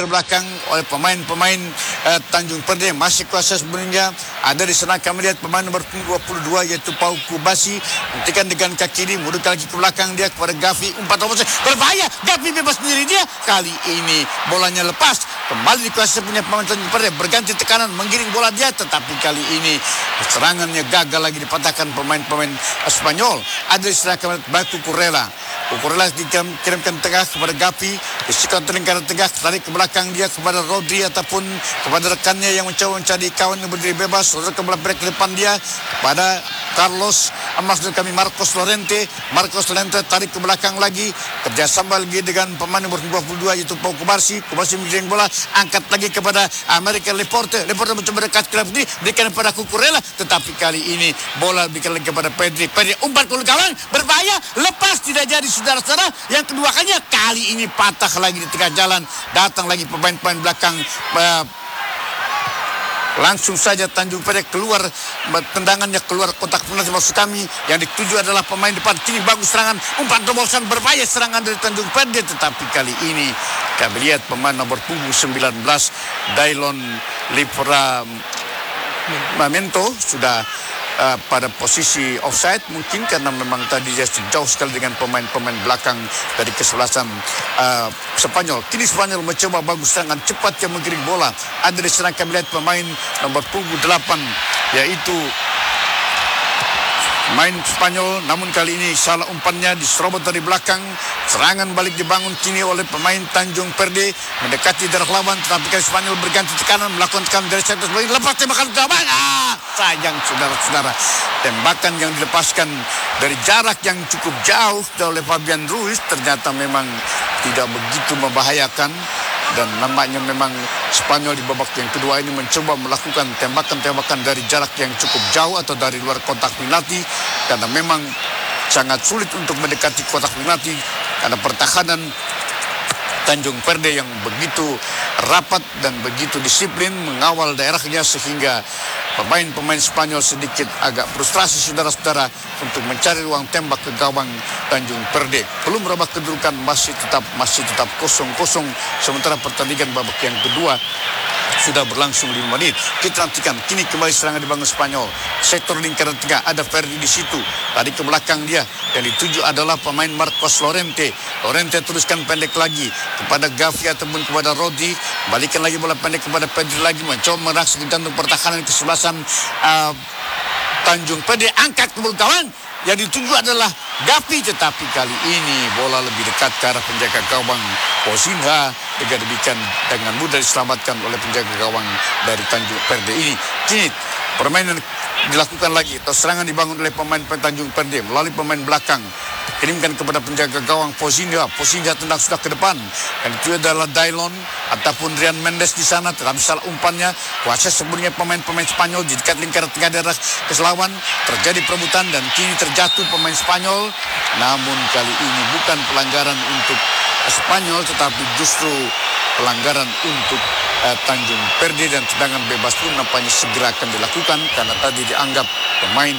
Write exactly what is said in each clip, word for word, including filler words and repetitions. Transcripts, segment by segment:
dari belakang oleh pemain-pemain uh, Tanjung Perde masih kuasa sebenarnya. Ada di sana kami lihat pemain nomor dua puluh dua yaitu Pau Kubasi hentikan dengan kaki kiri, mundurkan lagi ke belakang dia kepada Gavi, umpan terobosan berbahaya. Gavi bebas sendiri dia, kali ini bolanya lepas kembali dikuasai punya pemain Tanjung Perde, berganti tekanan menggiring bola dia, tetapi kali ini serangannya gagal lagi dipatahkan pemain-pemain Spanyol. Ada di sana kami lihat Batu Kurela. Kukurela dikirimkan tengah kepada Gavi, disikap lingkaran tengah, tarik ke belakang dia kepada Rodri ataupun kepada rekannya yang mencoba mencari kawan yang berdiri bebas. Rodri kembali break ke depan dia kepada Carlos, maksud kami Marcos Llorente. Marcos Llorente tarik ke belakang lagi, kerjasama lagi dengan pemain nomor dua puluh dua yaitu Pau Kubasi. Kubasi menggiring bola, angkat lagi kepada America Leporte. Leporte mencoba dekat ke Pedri, berikan kepada Kukurela, tetapi kali ini bola diberikan lagi kepada Pedri. Pedri umpan ke kawan, berbahaya, lepas, tidak jadi. Saudara-saudara, yang kedua kalinya kali ini patah lagi di tengah jalan. Datang lagi pemain-pemain belakang, uh, langsung saja Tanjung Perde keluar, tendangannya keluar kotak penalti maksud kami. Yang dituju adalah pemain depan. Kini bagus serangan, umpan terobosan berbahaya serangan dari Tanjung Perde, tetapi kali ini kami lihat pemain nomor punggung sembilan belas Dailon Livramento sudah Uh, pada posisi offside mungkin karena memang tadi dia jauh sekali dengan pemain-pemain belakang dari kesebelasan uh, Spanyol. Kini Spanyol mencoba bagus serangan cepat yang menggiring bola. Ada di sana kami lihat pemain nomor punggung delapan yaitu main Spanyol, namun kali ini salah umpannya diserobot dari belakang. Serangan balik dibangun kini oleh pemain Tanjung Perde mendekati darah lawan, tetapi kali Spanyol berganti tekanan melakukan tekanan dari sektor sebelah, lepas tembakan gawang. Ah, sayang saudara-saudara, tembakan yang dilepaskan dari jarak yang cukup jauh oleh Fabian Ruiz ternyata memang tidak begitu membahayakan. Dan nampaknya memang Spanyol di babak yang kedua ini mencoba melakukan tembakan-tembakan dari jarak yang cukup jauh atau dari luar kotak penalti, karena memang sangat sulit untuk mendekati kotak penalti karena pertahanan Tanjung Perde yang begitu rapat dan begitu disiplin mengawal daerahnya, sehingga pemain-pemain Spanyol sedikit agak frustrasi saudara-saudara untuk mencari ruang tembak ke gawang Tanjung Perde. Belum merubah kedudukan, masih tetap masih tetap kosong-kosong, sementara pertandingan babak yang kedua sudah berlangsung lima menit. Kita nantikan kini kembali serangan dibangun Spanyol. Sektor lingkaran tengah ada Ferdi di situ. Tadi ke belakang dia yang dituju adalah pemain Marcos Llorente. Llorente teruskan pendek lagi kepada Gavi ataupun kepada Rodri. Balikan lagi bola pendek kepada Pedri lagi, mencoba merangsek jantung pertahanan kesebelasan uh, Tanjung Perde. Angkat ke kawan. Yang dituju adalah Gavi, tetapi kali ini bola lebih dekat ke arah penjaga gawang Posinha. Dengan demikian dengan mudah diselamatkan oleh penjaga gawang dari Tanjung Perde ini. Kini permainan dilakukan lagi atau serangan dibangun oleh pemain Tanjung Perde melalui pemain belakang. Kirimkan kepada penjaga gawang Posinha. Posinha tendang sudah ke depan. Dan itu adalah Dailon ataupun Rian Mendes di sana, tetapi salah umpannya. Kuasa sebenarnya pemain-pemain Spanyol di dekat lingkaran tengah daerah keselawan. Terjadi perebutan dan kini terjatuh pemain Spanyol. Namun kali ini bukan pelanggaran untuk Spanyol, tetapi justru pelanggaran untuk uh, Tanjung Perde, dan tendangan bebas pun nampaknya segera akan dilakukan karena tadi dianggap pemain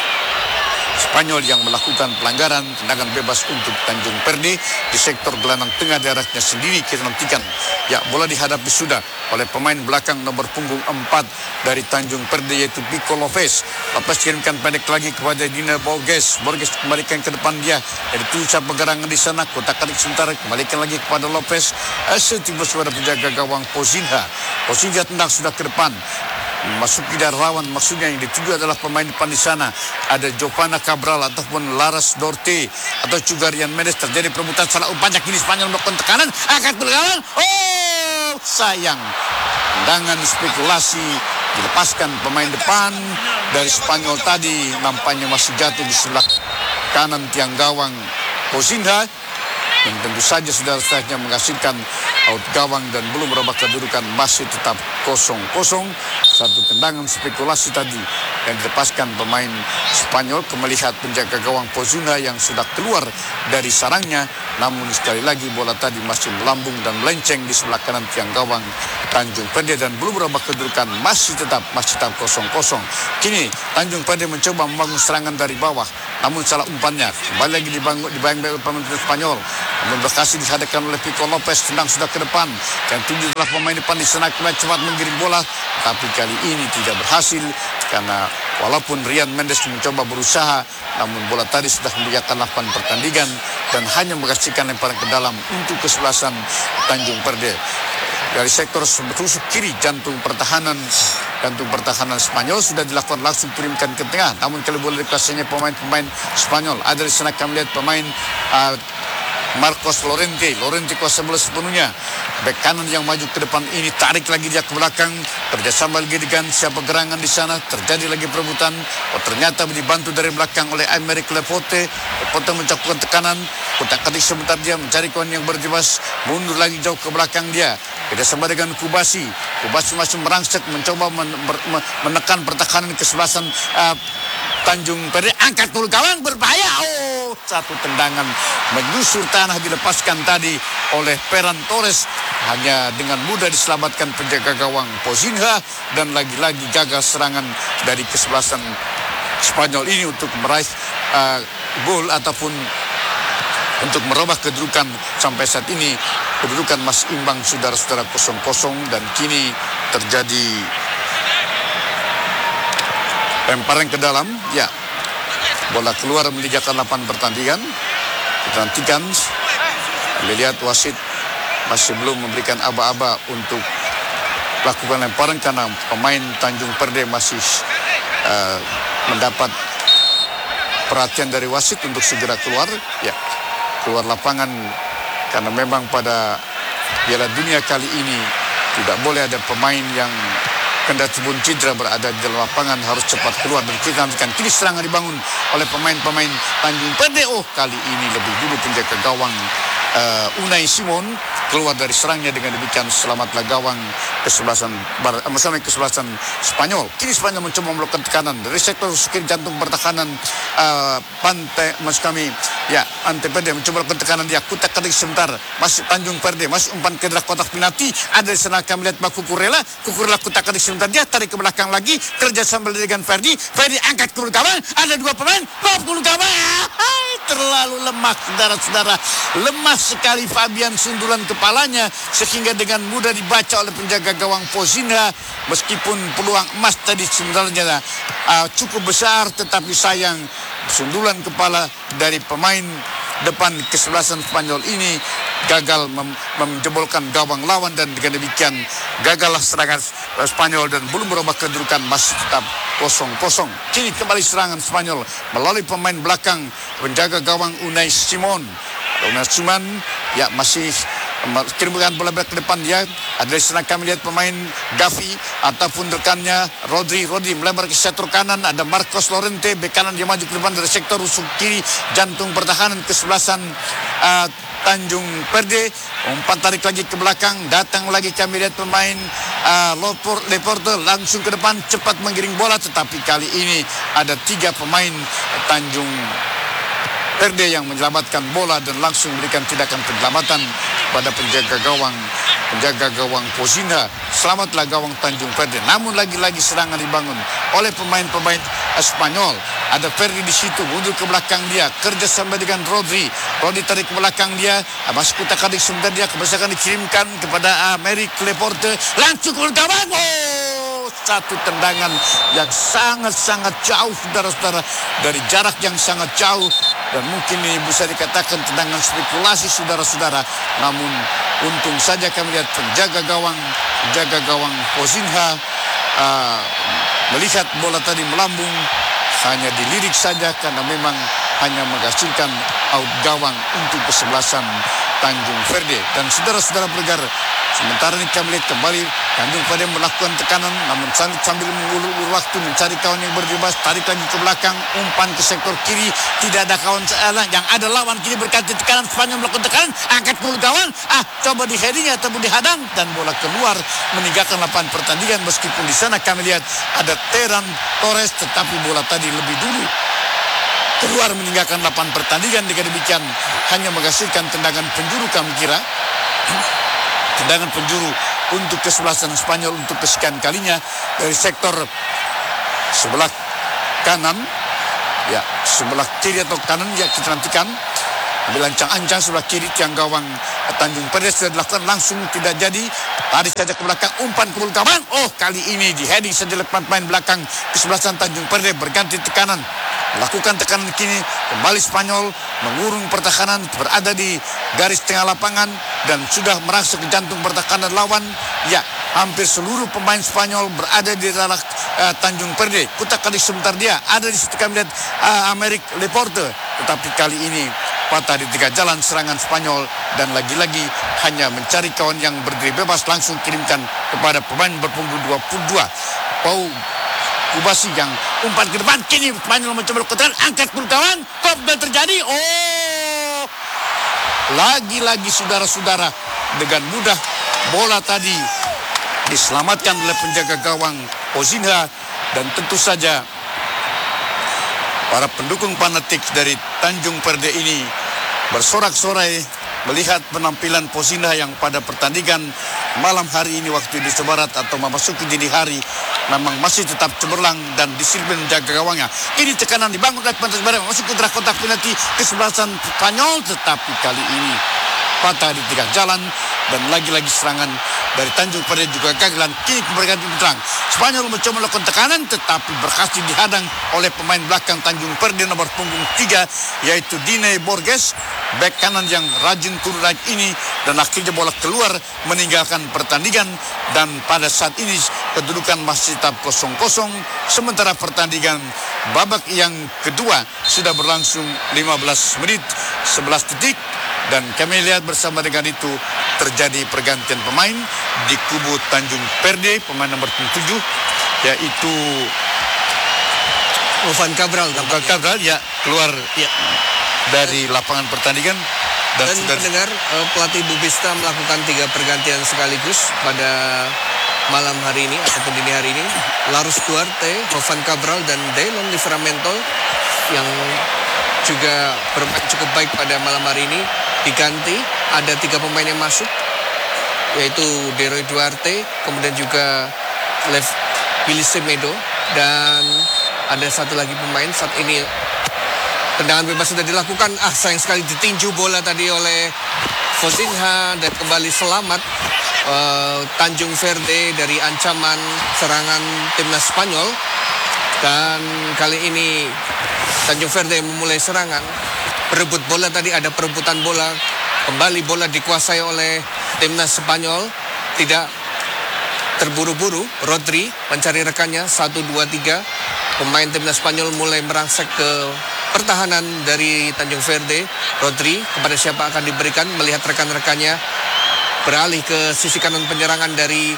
Spanyol yang melakukan pelanggaran. Tendangan bebas untuk Tanjung Perde di sektor gelandang tengah daerahnya sendiri. Kita nantikan. Ya, bola dihadapi sudah oleh pemain belakang nomor punggung empat dari Tanjung Perde yaitu Pico Lopez. Lepas kirimkan pendek lagi kepada Dina Borges. Borges kembalikan ke depan dia. Jadi tujuh pegerangan di sana. Kotak adik sementara kembalikan lagi kepada Lopez. Setiba suara penjaga gawang Posinha. Posinha tendang sudah ke depan. Masuki dari lawan, maksudnya yang dituju adalah pemain depan di sana. Ada Jovana Cabral ataupun Laras Dorte atau juga Rian Mendes. Terjadi perebutan salah umpannya, kini Spanyol melakukan tekanan, angkat berlawan. Oh, sayang. Tendangan spekulasi dilepaskan pemain depan dari Spanyol tadi, nampaknya masih jatuh di sebelah kanan tiang gawang Posinha. Dan tentu saja saudara-saudaranya menghasilkan out gawang dan belum merubah kedudukan, masih tetap kosong-kosong. Satu tendangan spekulasi tadi yang dilepaskan pemain Spanyol ke melihat penjaga gawang Posinha yang sudah keluar dari sarangnya. Namun sekali lagi bola tadi masih melambung dan melenceng di sebelah kanan tiang gawang Tanjung Perde dan belum berubah kedudukan masih tetap masih tetap kosong kosong. Kini Tanjung Perde mencoba membangun serangan dari bawah, namun salah umpannya kembali lagi dibangun dibayang oleh pemain Spanyol. Namun berhasil dihadirkan oleh Pico Lopez, tendang sudah ke depan. Yang tujuh adalah pemain depan di sana kembali cepat menggiring bola, tapi kali ini tidak berhasil karena walaupun Rian Mendes mencoba berusaha, namun bola tadi sudah membiarkan lapangan pertandingan dan hanya mengasihkan lemparan ke dalam untuk kesebelasan Tanjung Perde. Dari sektor tusuk kiri jantung pertahanan jantung pertahanan Spanyol sudah dilakukan langsung kirimkan ke tengah, namun kali bola dikuasainya pemain-pemain Spanyol. Ada di sana kami lihat pemain uh, Marcos Llorente. Llorente kuasa bola sepenuhnya. Bek kanan yang maju ke depan ini tarik lagi dia ke belakang. Kerjasama lagi dengan siapa gerangan di sana. Terjadi lagi perebutan. Oh, ternyata dibantu dari belakang oleh Aymeric Lepote. Lepote mencapai tekanan. Kutak-katik sebentar dia mencari kawan yang berjebas. Mundur lagi jauh ke belakang dia. Kerjasama dengan Kubasi. Kubasi masih merangsek mencoba men menekan pertahanan kesebelasan uh, Tanjung Perde. Angkat dulu gawang, berbahaya. Oh, satu tendangan menyusur tanah dilepaskan tadi oleh Ferran Torres. Hanya dengan mudah diselamatkan penjaga gawang Pozinha. Dan lagi-lagi gagal serangan dari kesebelasan Spanyol ini untuk meraih uh, gol ataupun untuk merubah kedudukan. Sampai saat ini kedudukan masih imbang saudara-saudara kosong kosong. Dan kini terjadi lemparan ke dalam, ya, bola keluar meninggalkan lapangan pertandingan. Kita nantikan, lihat wasit masih belum memberikan aba-aba untuk lakukan lemparan karena pemain Tanjung Perde masih uh, mendapat perhatian dari wasit untuk segera keluar, ya, keluar lapangan karena memang pada Piala Dunia kali ini tidak boleh ada pemain yang kendati pun cedera berada di dalam lapangan harus cepat keluar. Dan kita nantikan kini serangan dibangun oleh pemain-pemain Tanjung Perde. Oh, kali ini lebih dulu penjaga gawang uh, Unai Simon keluar dari serangnya. Dengan demikian selamatlah gawang kesebelasan barat, uh, kesebelasan Spanyol. Kini Spanyol mencoba melakukan tekanan dari sektor kiri jantung pertahanan uh, pantai mas kami, ya, Ante Perde mencoba melakukan tekanan dia. Kutak-katik sebentar, masih Tanjung Perde masih umpan ke dalam kotak penalti. Ada di sana kami lihat Baku Kukurela. Kukurela kutak-katik sebentar dia tarik ke belakang lagi, kerja sambil dengan Ferdi. Ferdi angkat ke gawang, ada dua pemain, bawa ke gawang. Terlalu lemah saudara-saudara, lemah sekali Fabian sundulan kepalanya sehingga dengan mudah dibaca oleh penjaga gawang Pozinha. Meskipun peluang emas tadi sebenarnya uh, cukup besar, tetapi sayang sundulan kepala dari pemain depan kesebelasan Spanyol ini gagal mem menjebolkan gawang lawan. Dan dengan demikian gagallah serangan Spanyol dan belum berubah kedudukan masih tetap kosong kosong. Kini kembali serangan Spanyol melalui pemain belakang penjaga gawang Unai Simon. Unai Simon, ya, masih kirimkan bola ke depan dia. Ada di sana kami lihat pemain Gavi ataupun rekannya Rodri. Rodri melebar ke sektor kanan. Ada Marcos Llorente, bek kanan dia maju ke depan dari sektor rusuk kiri jantung pertahanan kesebelasan uh, Tanjung Perde. Umpan tarik lagi ke belakang. Datang lagi kami lihat pemain uh, Leporte langsung ke depan cepat menggiring bola. Tetapi kali ini ada tiga pemain Tanjung Perde yang menyelamatkan bola dan langsung memberikan tindakan penyelamatan pada penjaga gawang penjaga gawang Pozinha. Selamatlah gawang Tanjung Perde. Namun lagi-lagi serangan dibangun oleh pemain-pemain Spanyol. Ada Ferdi di situ, mundur ke belakang dia, kerja sama dengan Rodri. Rodri tarik ke belakang dia, masuk kutak-katik sebentar dia, kebiasaan dikirimkan kepada Aymeric Lepote, langsung ke gawang. Oh, satu tendangan yang sangat-sangat jauh saudara-saudara, dari jarak yang sangat jauh. Dan mungkin ini bisa dikatakan tendangan spekulasi saudara-saudara. Namun untung saja kami lihat penjaga gawang penjaga gawang Pozinha uh, melihat bola tadi melambung, hanya dilirik saja karena memang hanya menghasilkan out gawang untuk kesebelasan Tanjung Perde. Dan saudara-saudara pendengar, sementara ini kami lihat kembali Tanjung Perde melakukan tekanan, namun sambil mengulur-ulur waktu mencari kawan yang berbebas, tarik lagi ke belakang, umpan ke sektor kiri, tidak ada kawan salah, yang ada lawan kiri berkati tekanan. Spanyol melakukan tekanan, angkat bola gawang, ah coba di headingnya ataupun dihadang dan bola keluar meninggalkan lapangan pertandingan. Meskipun di sana kami lihat ada Ferran Torres, tetapi bola tadi lebih dulu keluar meninggalkan lapangan pertandingan. Dengan demikian hanya menghasilkan tendangan penjuru kami kira. Tendangan penjuru untuk kesebelasan Spanyol untuk kesekian kalinya dari sektor sebelah kanan, ya sebelah kiri atau kanan, ya kita nantikan. Ambil ancang-ancang sebelah kiri tiang gawang Tanjung Perde sudah dilakukan, langsung tidak jadi. Tarik saja ke belakang, umpan ke belakang. Oh, kali ini di heading saja oleh pemain belakang kesebelasan Tanjung Perde, berganti tekanan. Lakukan tekanan kini, kembali Spanyol mengurung pertahanan, berada di garis tengah lapangan dan sudah merasuk ke jantung pertahanan lawan. Ya, hampir seluruh pemain Spanyol berada di daerah uh, Tanjung Perde. Kutak kali sebentar dia ada di situ, kami lihat uh, Amerik Leporte, tetapi kali ini patah di tiga jalan serangan Spanyol dan lagi-lagi hanya mencari kawan yang berdiri bebas, langsung kirimkan kepada pemain berpunggung dua puluh dua Pau Kubasi yang umpan ke depan. Kini Spanyol mencoba lakukan angkat dulu kawan, kok terjadi. Oh, lagi-lagi saudara-saudara, dengan mudah bola tadi diselamatkan oleh penjaga gawang Ozinha, dan tentu saja para pendukung fanatik dari Tanjung Perde ini bersorak-sorai melihat penampilan Ozinha yang pada pertandingan malam hari ini waktu Indonesia Barat atau memasuki dini hari memang masih tetap cemerlang dan disiplin menjaga gawangnya. Ini tekanan dibangun oleh Pantas Barat masuk ke daerah kotak penalti kesebelasan Spanyol, tetapi kali ini patah di tiga jalan dan lagi-lagi serangan dari Tanjung Perde juga gagal. Kini berganti menyerang. Spanyol mencoba melakukan tekanan tetapi berhasil dihadang oleh pemain belakang Tanjung Perde nomor punggung tiga yaitu Dine Borges, bek kanan yang rajin turun naik ini, dan akhirnya bola keluar meninggalkan pertandingan. Dan pada saat ini kedudukan masih tetap kosong kosong sementara pertandingan babak yang kedua sudah berlangsung lima belas menit sebelas detik. Dan kami lihat bersama dengan itu terjadi pergantian pemain di kubu Tanjung Perde. Pemain nomor tujuh yaitu Ovan Cabral. Ovan Cabral ya keluar ya dari lapangan pertandingan. Dan, dan sudah mendengar uh, pelatih Bubista melakukan tiga pergantian sekaligus pada malam hari ini ataupun dini hari ini. Larus Duarte, Ovan Cabral dan Daylon Livramento yang juga bermain cukup baik pada malam hari ini diganti. Ada tiga pemain yang masuk yaitu Deroy Duarte, kemudian juga Lev Billy Semedo, dan ada satu lagi pemain. Saat ini tendangan bebas sudah dilakukan. Ah, sayang sekali ditinju bola tadi oleh Ozinha dan kembali selamat uh, Tanjung Verde dari ancaman serangan timnas Spanyol. Dan kali ini Tanjung Verde memulai serangan, berebut bola tadi, ada perebutan bola. Kembali bola dikuasai oleh timnas Spanyol. Tidak terburu-buru, Rodri mencari rekannya, satu, dua, tiga. Pemain timnas Spanyol mulai merangsek ke pertahanan dari Tanjung Verde. Rodri kepada siapa akan diberikan, melihat rekan-rekannya beralih ke sisi kanan penyerangan dari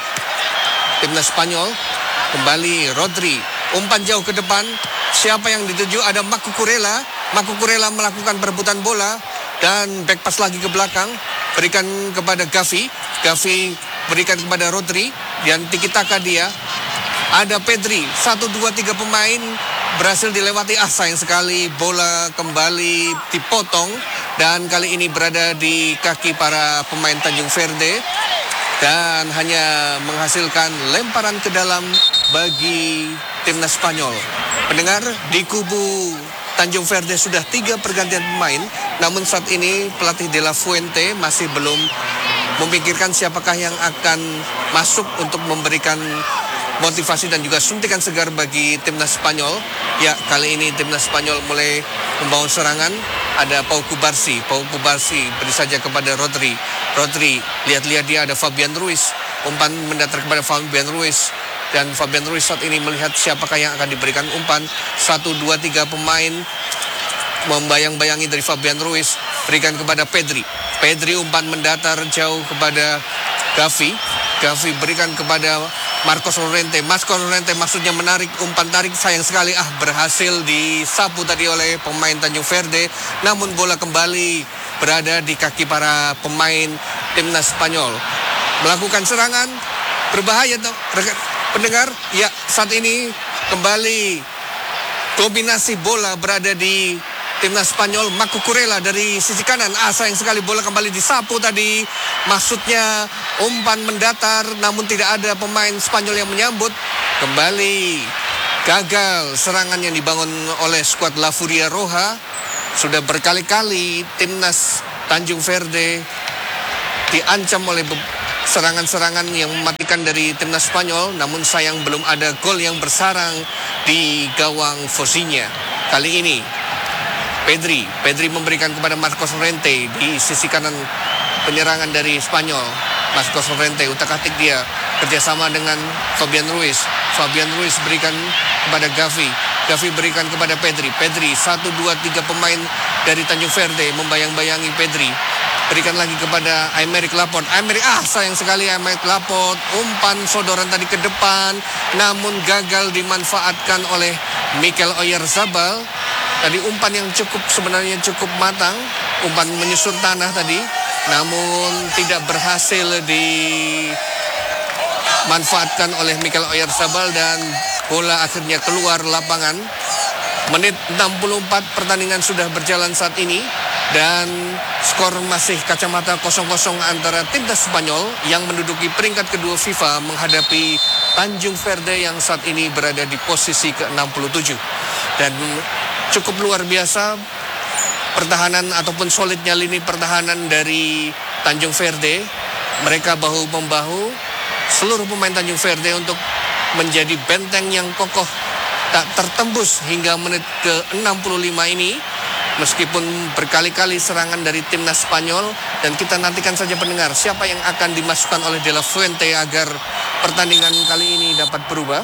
timnas Spanyol. Kembali Rodri, umpan jauh ke depan. Siapa yang dituju? Ada Maku Kurela. Maku Kurela melakukan perebutan bola dan back pass lagi ke belakang, berikan kepada Gavi. Gavi berikan kepada Rodri dan tiki taka dia. Ada Pedri, satu, dua, tiga pemain berhasil dilewati. Ah, sayang sekali bola kembali dipotong dan kali ini berada di kaki para pemain Tanjung Verde dan hanya menghasilkan lemparan ke dalam bagi timnas Spanyol. Pendengar, di kubu Tanjung Verde sudah tiga pergantian pemain, namun saat ini pelatih De La Fuente masih belum memikirkan siapakah yang akan masuk untuk memberikan motivasi dan juga suntikan segar bagi timnas Spanyol. Ya, kali ini timnas Spanyol mulai membangun serangan. Ada Pau Kubarsi, Pau Kubarsi beri saja kepada Rodri. Rodri, lihat-lihat dia, ada Fabian Ruiz. Umpan mendatar kepada Fabian Ruiz. Dan Fabian Ruiz saat ini melihat siapakah yang akan diberikan umpan. Satu, dua, tiga pemain membayang-bayangi dari Fabian Ruiz. Berikan kepada Pedri. Pedri umpan mendatar jauh kepada Gavi. Gavi berikan kepada Marcos Llorente. Marcos Llorente maksudnya menarik, umpan tarik, sayang sekali. Ah, berhasil disapu tadi oleh pemain Tanjung Verde. Namun bola kembali berada di kaki para pemain timnas Spanyol. Melakukan serangan, berbahaya tuh. Pendengar, ya saat ini kembali kombinasi bola berada di timnas Spanyol. Marco Kurela dari sisi kanan. Ah, sayang sekali bola kembali disapu tadi. Maksudnya umpan mendatar, namun tidak ada pemain Spanyol yang menyambut. Kembali gagal serangan yang dibangun oleh skuad La Furia Roja. Sudah berkali-kali timnas Tanjung Verde diancam oleh serangan-serangan yang mematikan dari timnas Spanyol, namun sayang belum ada gol yang bersarang di gawang Fosinya. Kali ini Pedri, Pedri memberikan kepada Marcos Llorente di sisi kanan penyerangan dari Spanyol. Marcos Llorente utak-atik dia kerjasama dengan Fabian Ruiz. Fabian Ruiz berikan kepada Gavi. Gavi berikan kepada Pedri. Pedri, satu, dua, tiga pemain dari Tanjung Verde membayang-bayangi Pedri. Berikan lagi kepada Aymeric Laporte. Aymeric, ah sayang sekali Aymeric Laporte. Umpan sodoran tadi ke depan, namun gagal dimanfaatkan oleh Mikel Oyarzabal. Tadi umpan yang cukup sebenarnya cukup matang. Umpan menyusur tanah tadi, namun tidak berhasil dimanfaatkan oleh Mikel Oyarzabal dan bola akhirnya keluar lapangan. Menit enam puluh empat pertandingan sudah berjalan saat ini dan skor masih kacamata kosong kosong antara timnas Spanyol yang menduduki peringkat kedua FIFA menghadapi Tanjung Verde yang saat ini berada di posisi ke enam puluh tujuh. Dan cukup luar biasa pertahanan ataupun solidnya lini pertahanan dari Tanjung Verde. Mereka bahu-membahu seluruh pemain Tanjung Verde untuk menjadi benteng yang kokoh tak tertembus hingga menit ke enam puluh lima ini. Meskipun berkali-kali serangan dari timnas Spanyol, dan kita nantikan saja pendengar siapa yang akan dimasukkan oleh De La Fuente agar pertandingan kali ini dapat berubah.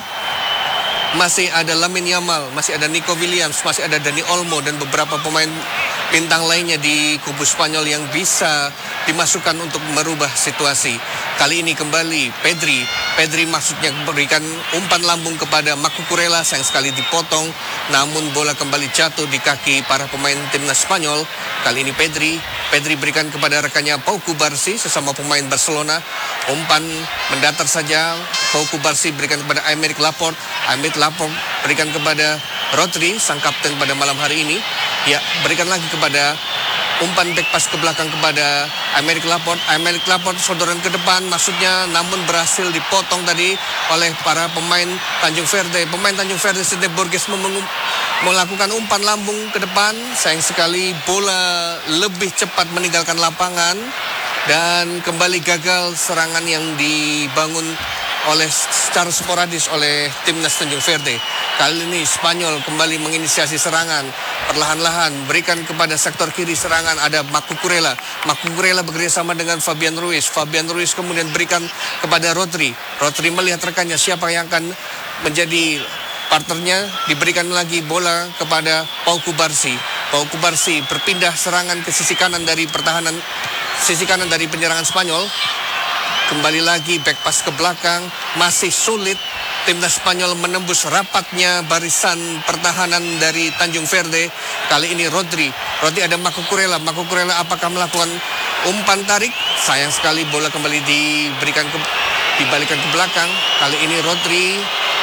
Masih ada Lamine Yamal, masih ada Nico Williams, masih ada Dani Olmo dan beberapa pemain bintang lainnya di kubu Spanyol yang bisa dimasukkan untuk merubah situasi. Kali ini kembali Pedri. Pedri maksudnya memberikan umpan lambung kepada Marco Kurela, sayang sekali dipotong, namun bola kembali jatuh di kaki para pemain timnas Spanyol. Kali ini Pedri, Pedri berikan kepada rekannya Pau Cubarsí, sesama pemain Barcelona. Umpan mendatar saja, Pau Cubarsí berikan kepada Aymeric Laporte. Aymeric Laporte berikan kepada Rodri, sang kapten pada malam hari ini. Ya, berikan lagi kepada umpan back pass ke belakang kepada Aymeric Laporte. Aymeric Laporte sodoran ke depan maksudnya, namun berhasil dipotong tadi oleh para pemain Tanjung Verde. Pemain Tanjung Verde Sidney Borges mem- melakukan umpan lambung ke depan. Sayang sekali bola lebih cepat meninggalkan lapangan dan kembali gagal serangan yang dibangun oleh secara sporadis oleh timnas Tanjung Verde. Kali ini Spanyol kembali menginisiasi serangan perlahan-lahan, berikan kepada sektor kiri serangan ada Marco Kurela. Marco Kurela bekerjasama dengan Fabian Ruiz. Fabian Ruiz kemudian berikan kepada Rodri. Rodri melihat rekannya siapa yang akan menjadi partnernya, diberikan lagi bola kepada Pau Cubarsí. Pau Cubarsí berpindah serangan ke sisi kanan dari pertahanan, sisi kanan dari penyerangan Spanyol. Kembali lagi back pass ke belakang, masih sulit timnas Spanyol menembus rapatnya barisan pertahanan dari Tanjung Verde. Kali ini Rodri, Rodri ada Marco Kurela. Marco Kurela apakah melakukan umpan tarik? Sayang sekali bola kembali diberikan ke, dibalikan ke belakang. Kali ini Rodri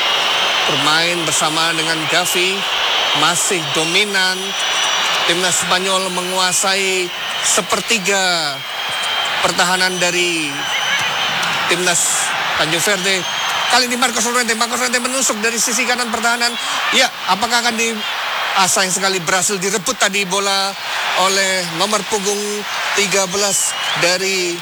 bermain bersama dengan Gavi, masih dominan. Timnas Spanyol menguasai sepertiga pertahanan dari timnas Tanjung Verde. Kali ini Marcos Llorente, Marcos Llorente menusuk dari sisi kanan pertahanan. Ya, apakah akan di ah, sayang sekali berhasil direbut tadi bola oleh nomor punggung tiga belas dari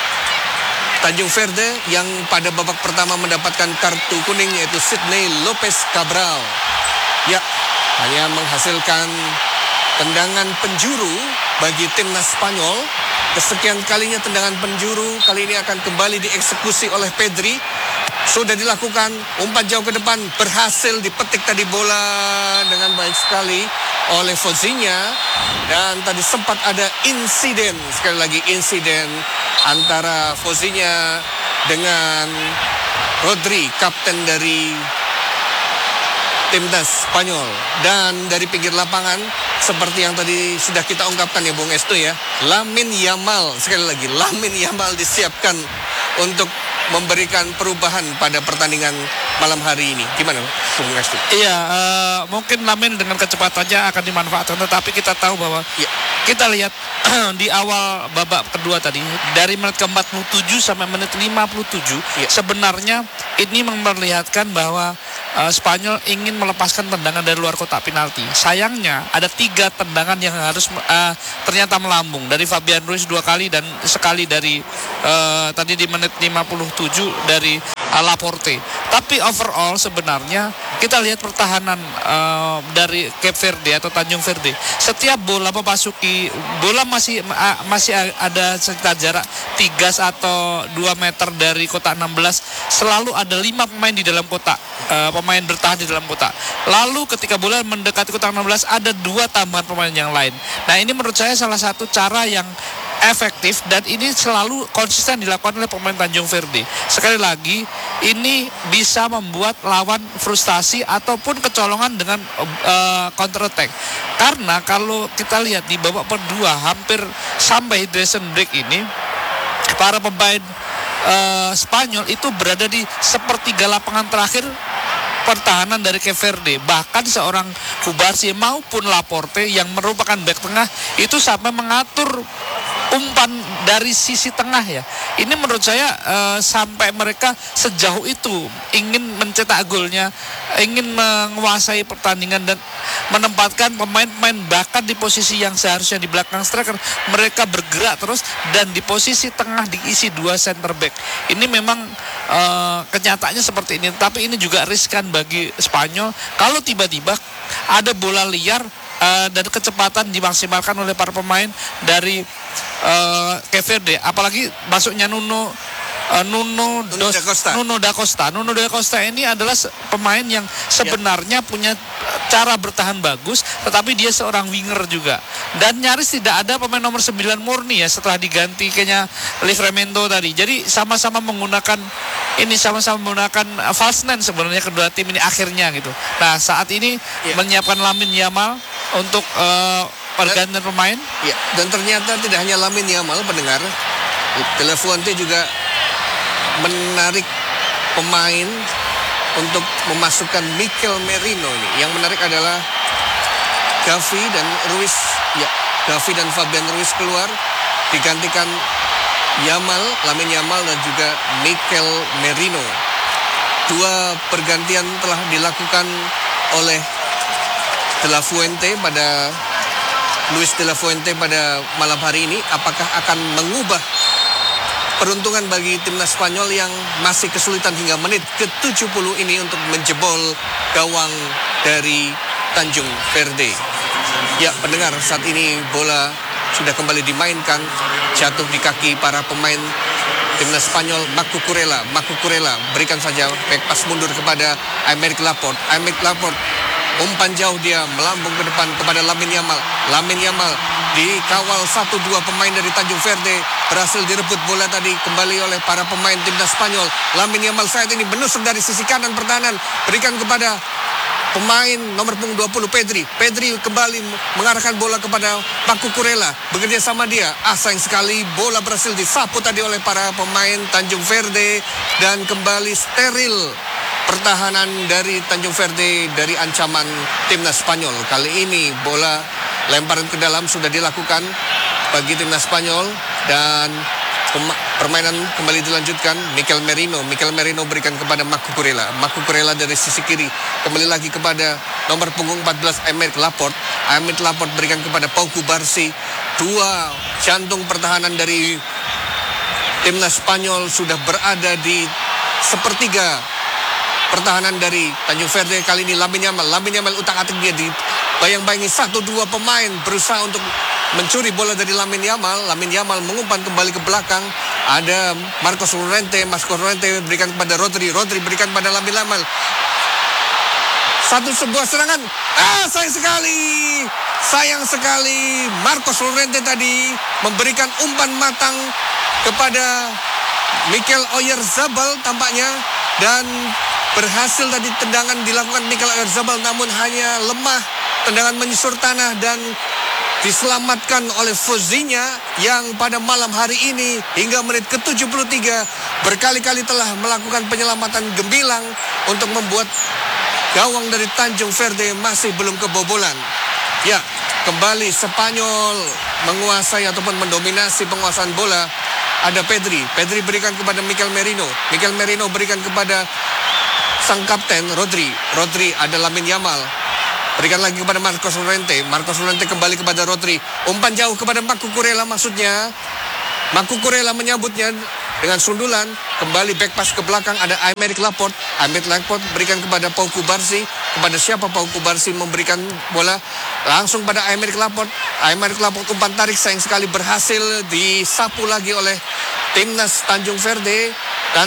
Tanjung Verde yang pada babak pertama mendapatkan kartu kuning, yaitu Sidney Lopez Cabral. Ya, hanya menghasilkan tendangan penjuru bagi timnas Spanyol. Kesekian kalinya tendangan penjuru, kali ini akan kembali dieksekusi oleh Pedri. Sudah dilakukan, umpan jauh ke depan, berhasil dipetik tadi bola dengan baik sekali oleh Fosinya. Dan tadi sempat ada insiden, sekali lagi insiden antara Fosinya dengan Rodri, kapten dari timnas Spanyol. Dan dari pinggir lapangan, seperti yang tadi sudah kita ungkapkan ya Bung Estu ya, Lamine Yamal, sekali lagi Lamine Yamal disiapkan untuk memberikan perubahan pada pertandingan malam hari ini. Gimana, Bung Restu? Iya, uh, mungkin Lamin dengan kecepatannya akan dimanfaatkan, tetapi kita tahu bahwa Ya. kita lihat di awal babak kedua tadi, dari menit ke empat puluh tujuh sampai menit lima puluh tujuh, Ya. sebenarnya ini memperlihatkan bahwa uh, Spanyol ingin melepaskan tendangan dari luar kotak penalti. Sayangnya ada tiga tendangan yang harus uh, ternyata melambung, dari Fabian Ruiz dua kali dan sekali dari uh, tadi di menit lima puluh tujuh dari uh, Laporte. Tapi overall sebenarnya kita lihat pertahanan uh, dari Cape Verde atau Tanjung Verde, setiap bola memasuki bola masih uh, masih ada sekitar jarak tiga atau dua meter dari kotak enam belas, selalu ada lima pemain di dalam kotak, uh, pemain bertahan di dalam kotak. Lalu ketika bola mendekati kotak enam belas ada dua tambahan pemain yang lain. Nah, ini menurut saya salah satu cara yang efektif dan ini selalu konsisten dilakukan oleh pemain Tanjung Verde. Sekali lagi, ini bisa membuat lawan frustasi ataupun kecolongan dengan uh, counter attack. Karena kalau kita lihat di babak kedua hampir sampai hydration break ini, para pemain uh, Spanyol itu berada di sepertiga lapangan terakhir pertahanan dari Cape Verde. Bahkan seorang Kubarsi maupun Laporte yang merupakan bek tengah itu sampai mengatur umpan dari sisi tengah ya. Ini menurut saya uh, sampai mereka sejauh itu ingin mencetak golnya, ingin menguasai pertandingan dan menempatkan pemain-pemain bahkan di posisi yang seharusnya di belakang striker, mereka bergerak terus dan di posisi tengah diisi dua center back. Ini memang uh, kenyataannya seperti ini, tapi ini juga riskan bagi Spanyol kalau tiba-tiba ada bola liar uh, dan kecepatan dimaksimalkan oleh para pemain dari uh, Cape Verde, apalagi masuknya Nuno Uh, Nuno, Nuno Dos, da Costa. Nuno da Costa. Nuno da Costa ini adalah se- pemain yang sebenarnya ya. punya cara bertahan bagus, tetapi dia seorang winger juga. Dan nyaris tidak ada pemain nomor sembilan murni ya setelah diganti kayaknya Livramento tadi. Jadi sama-sama menggunakan ini sama-sama menggunakan uh, false nine sebenarnya kedua tim ini akhirnya gitu. Nah, saat ini ya. menyiapkan Lamine Yamal untuk uh, pergantian pemain. Ya, dan ternyata tidak hanya Lamine Yamal, pendengar, De La Fuente juga menarik pemain untuk memasukkan Mikel Merino ini. Yang menarik adalah Gavi dan Ruiz. Ya, Gavi dan Fabian Ruiz keluar, digantikan Yamal, Lamine Yamal dan juga Mikel Merino. Dua pergantian telah dilakukan oleh De La Fuente pada Luis De La Fuente pada malam hari ini. Apakah akan mengubah peruntungan bagi timnas Spanyol yang masih kesulitan hingga menit ke tujuh puluh ini untuk menjebol gawang dari Tanjung Verde? Ya, pendengar, saat ini bola sudah kembali dimainkan, jatuh di kaki para pemain timnas Spanyol. Marco Kurela, Marco Kurela berikan saja back pass mundur kepada Aymeric Laporte. Aymeric Laporte umpan jauh, dia melambung ke depan kepada Lamine Yamal. Lamine Yamal dikawal satu dua pemain dari Tanjung Verde, berhasil direbut bola tadi kembali oleh para pemain timnas Spanyol. Lamine Yamal saat ini menusuk dari sisi kanan pertahanan, berikan kepada pemain nomor punggung dua puluh Pedri. Pedri kembali mengarahkan bola kepada Marco Kurela, bekerja sama dia. Ah, sayang sekali bola berhasil disapu tadi oleh para pemain Tanjung Verde dan kembali steril pertahanan dari Tanjung Verde dari ancaman timnas Spanyol. Kali ini bola lemparan ke dalam sudah dilakukan bagi timnas Spanyol dan pema- permainan kembali dilanjutkan. Mikel Merino, Mikel Merino berikan kepada Marco Kurela. Marco Kurela dari sisi kiri kembali lagi kepada nomor punggung empat belas Aymeric Laporte. Aymeric Laporte berikan kepada Pau Kubarsi. Dua jantung pertahanan dari timnas Spanyol sudah berada di sepertiga pertahanan dari Tanjung Verde. Kali ini Lamine Yamal, Lamine Yamal utak-atik dia di bayang-bayangi satu dua pemain berusaha untuk mencuri bola dari Lamine Yamal. Lamine Yamal mengumpan kembali ke belakang. Ada Marcos Llorente, Marcos Llorente berikan kepada Rodri, Rodri berikan kepada Lamine Yamal. Satu sebuah serangan. Ah, sayang sekali. Sayang sekali. Marcos Llorente tadi memberikan umpan matang kepada Mikel Oyarzabal tampaknya, dan berhasil tadi tendangan dilakukan Mikel Oyarzabal, namun hanya lemah, tendangan menyusur tanah dan diselamatkan oleh Fozinya yang pada malam hari ini hingga menit ke tujuh puluh tiga berkali-kali telah melakukan penyelamatan gemilang untuk membuat gawang dari Tanjung Verde masih belum kebobolan. Ya, kembali Spanyol menguasai ataupun mendominasi penguasaan bola. Ada Pedri, Pedri berikan kepada Mikel Merino, Mikel Merino berikan kepada sang kapten Rodri, Rodri ada Lamine Yamal. Berikan lagi kepada Marcos Llorente. Marcos Llorente kembali kepada Rodri. Umpan jauh kepada Marco Kurela maksudnya. Marco Kurela menyambutnya dengan sundulan. Kembali back pass ke belakang. Ada Aymeric Laporte. Aymeric Laporte berikan kepada Pau Kubarsi. Kepada siapa Pau Kubarsi memberikan bola? Langsung pada Aymeric Laporte. Aymeric Laporte umpan tarik sayang sekali berhasil disapu lagi oleh timnas Tanjung Verde. Dan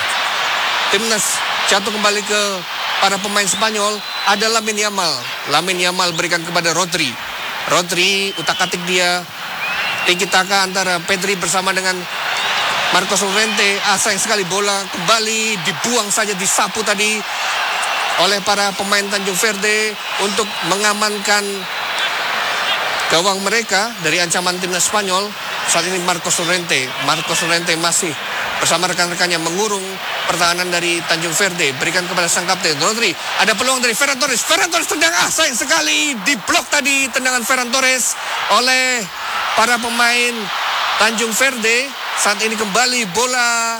timnas jatuh kembali ke para pemain Spanyol. Ada Lamine Yamal. Lamine Yamal berikan kepada Rodri. Rodri utak-atik dia. Tiki taka antara Pedri bersama dengan Marcos Llorente. Ah, sayang sekali bola kembali dibuang saja, disapu tadi oleh para pemain Tanjung Verde untuk mengamankan gawang mereka dari ancaman timnas Spanyol. Saat ini Marcos Llorente. Marcos Llorente masih bersama rekan-rekannya mengurung pertahanan dari Tanjung Verde. Berikan kepada sang kapten Rodri. Ada peluang dari Ferran Torres. Ferran Torres tendang. Ah, sayang sekali diblok tadi tendangan Ferran Torres oleh para pemain Tanjung Verde. Saat ini kembali bola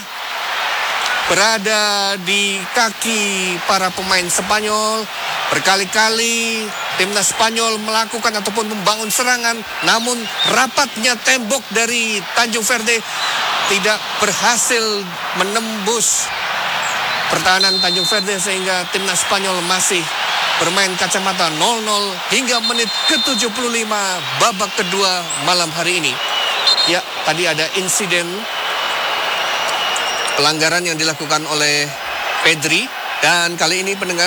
berada di kaki para pemain Spanyol. Berkali-kali timnas Spanyol melakukan ataupun membangun serangan, namun rapatnya tembok dari Tanjung Verde tidak berhasil menembus pertahanan Tanjung Verde sehingga timnas Spanyol masih bermain kacamata nol nol hingga menit ke tujuh puluh lima babak kedua malam hari ini. Ya, tadi ada insiden pelanggaran yang dilakukan oleh Pedri dan kali ini pendengar,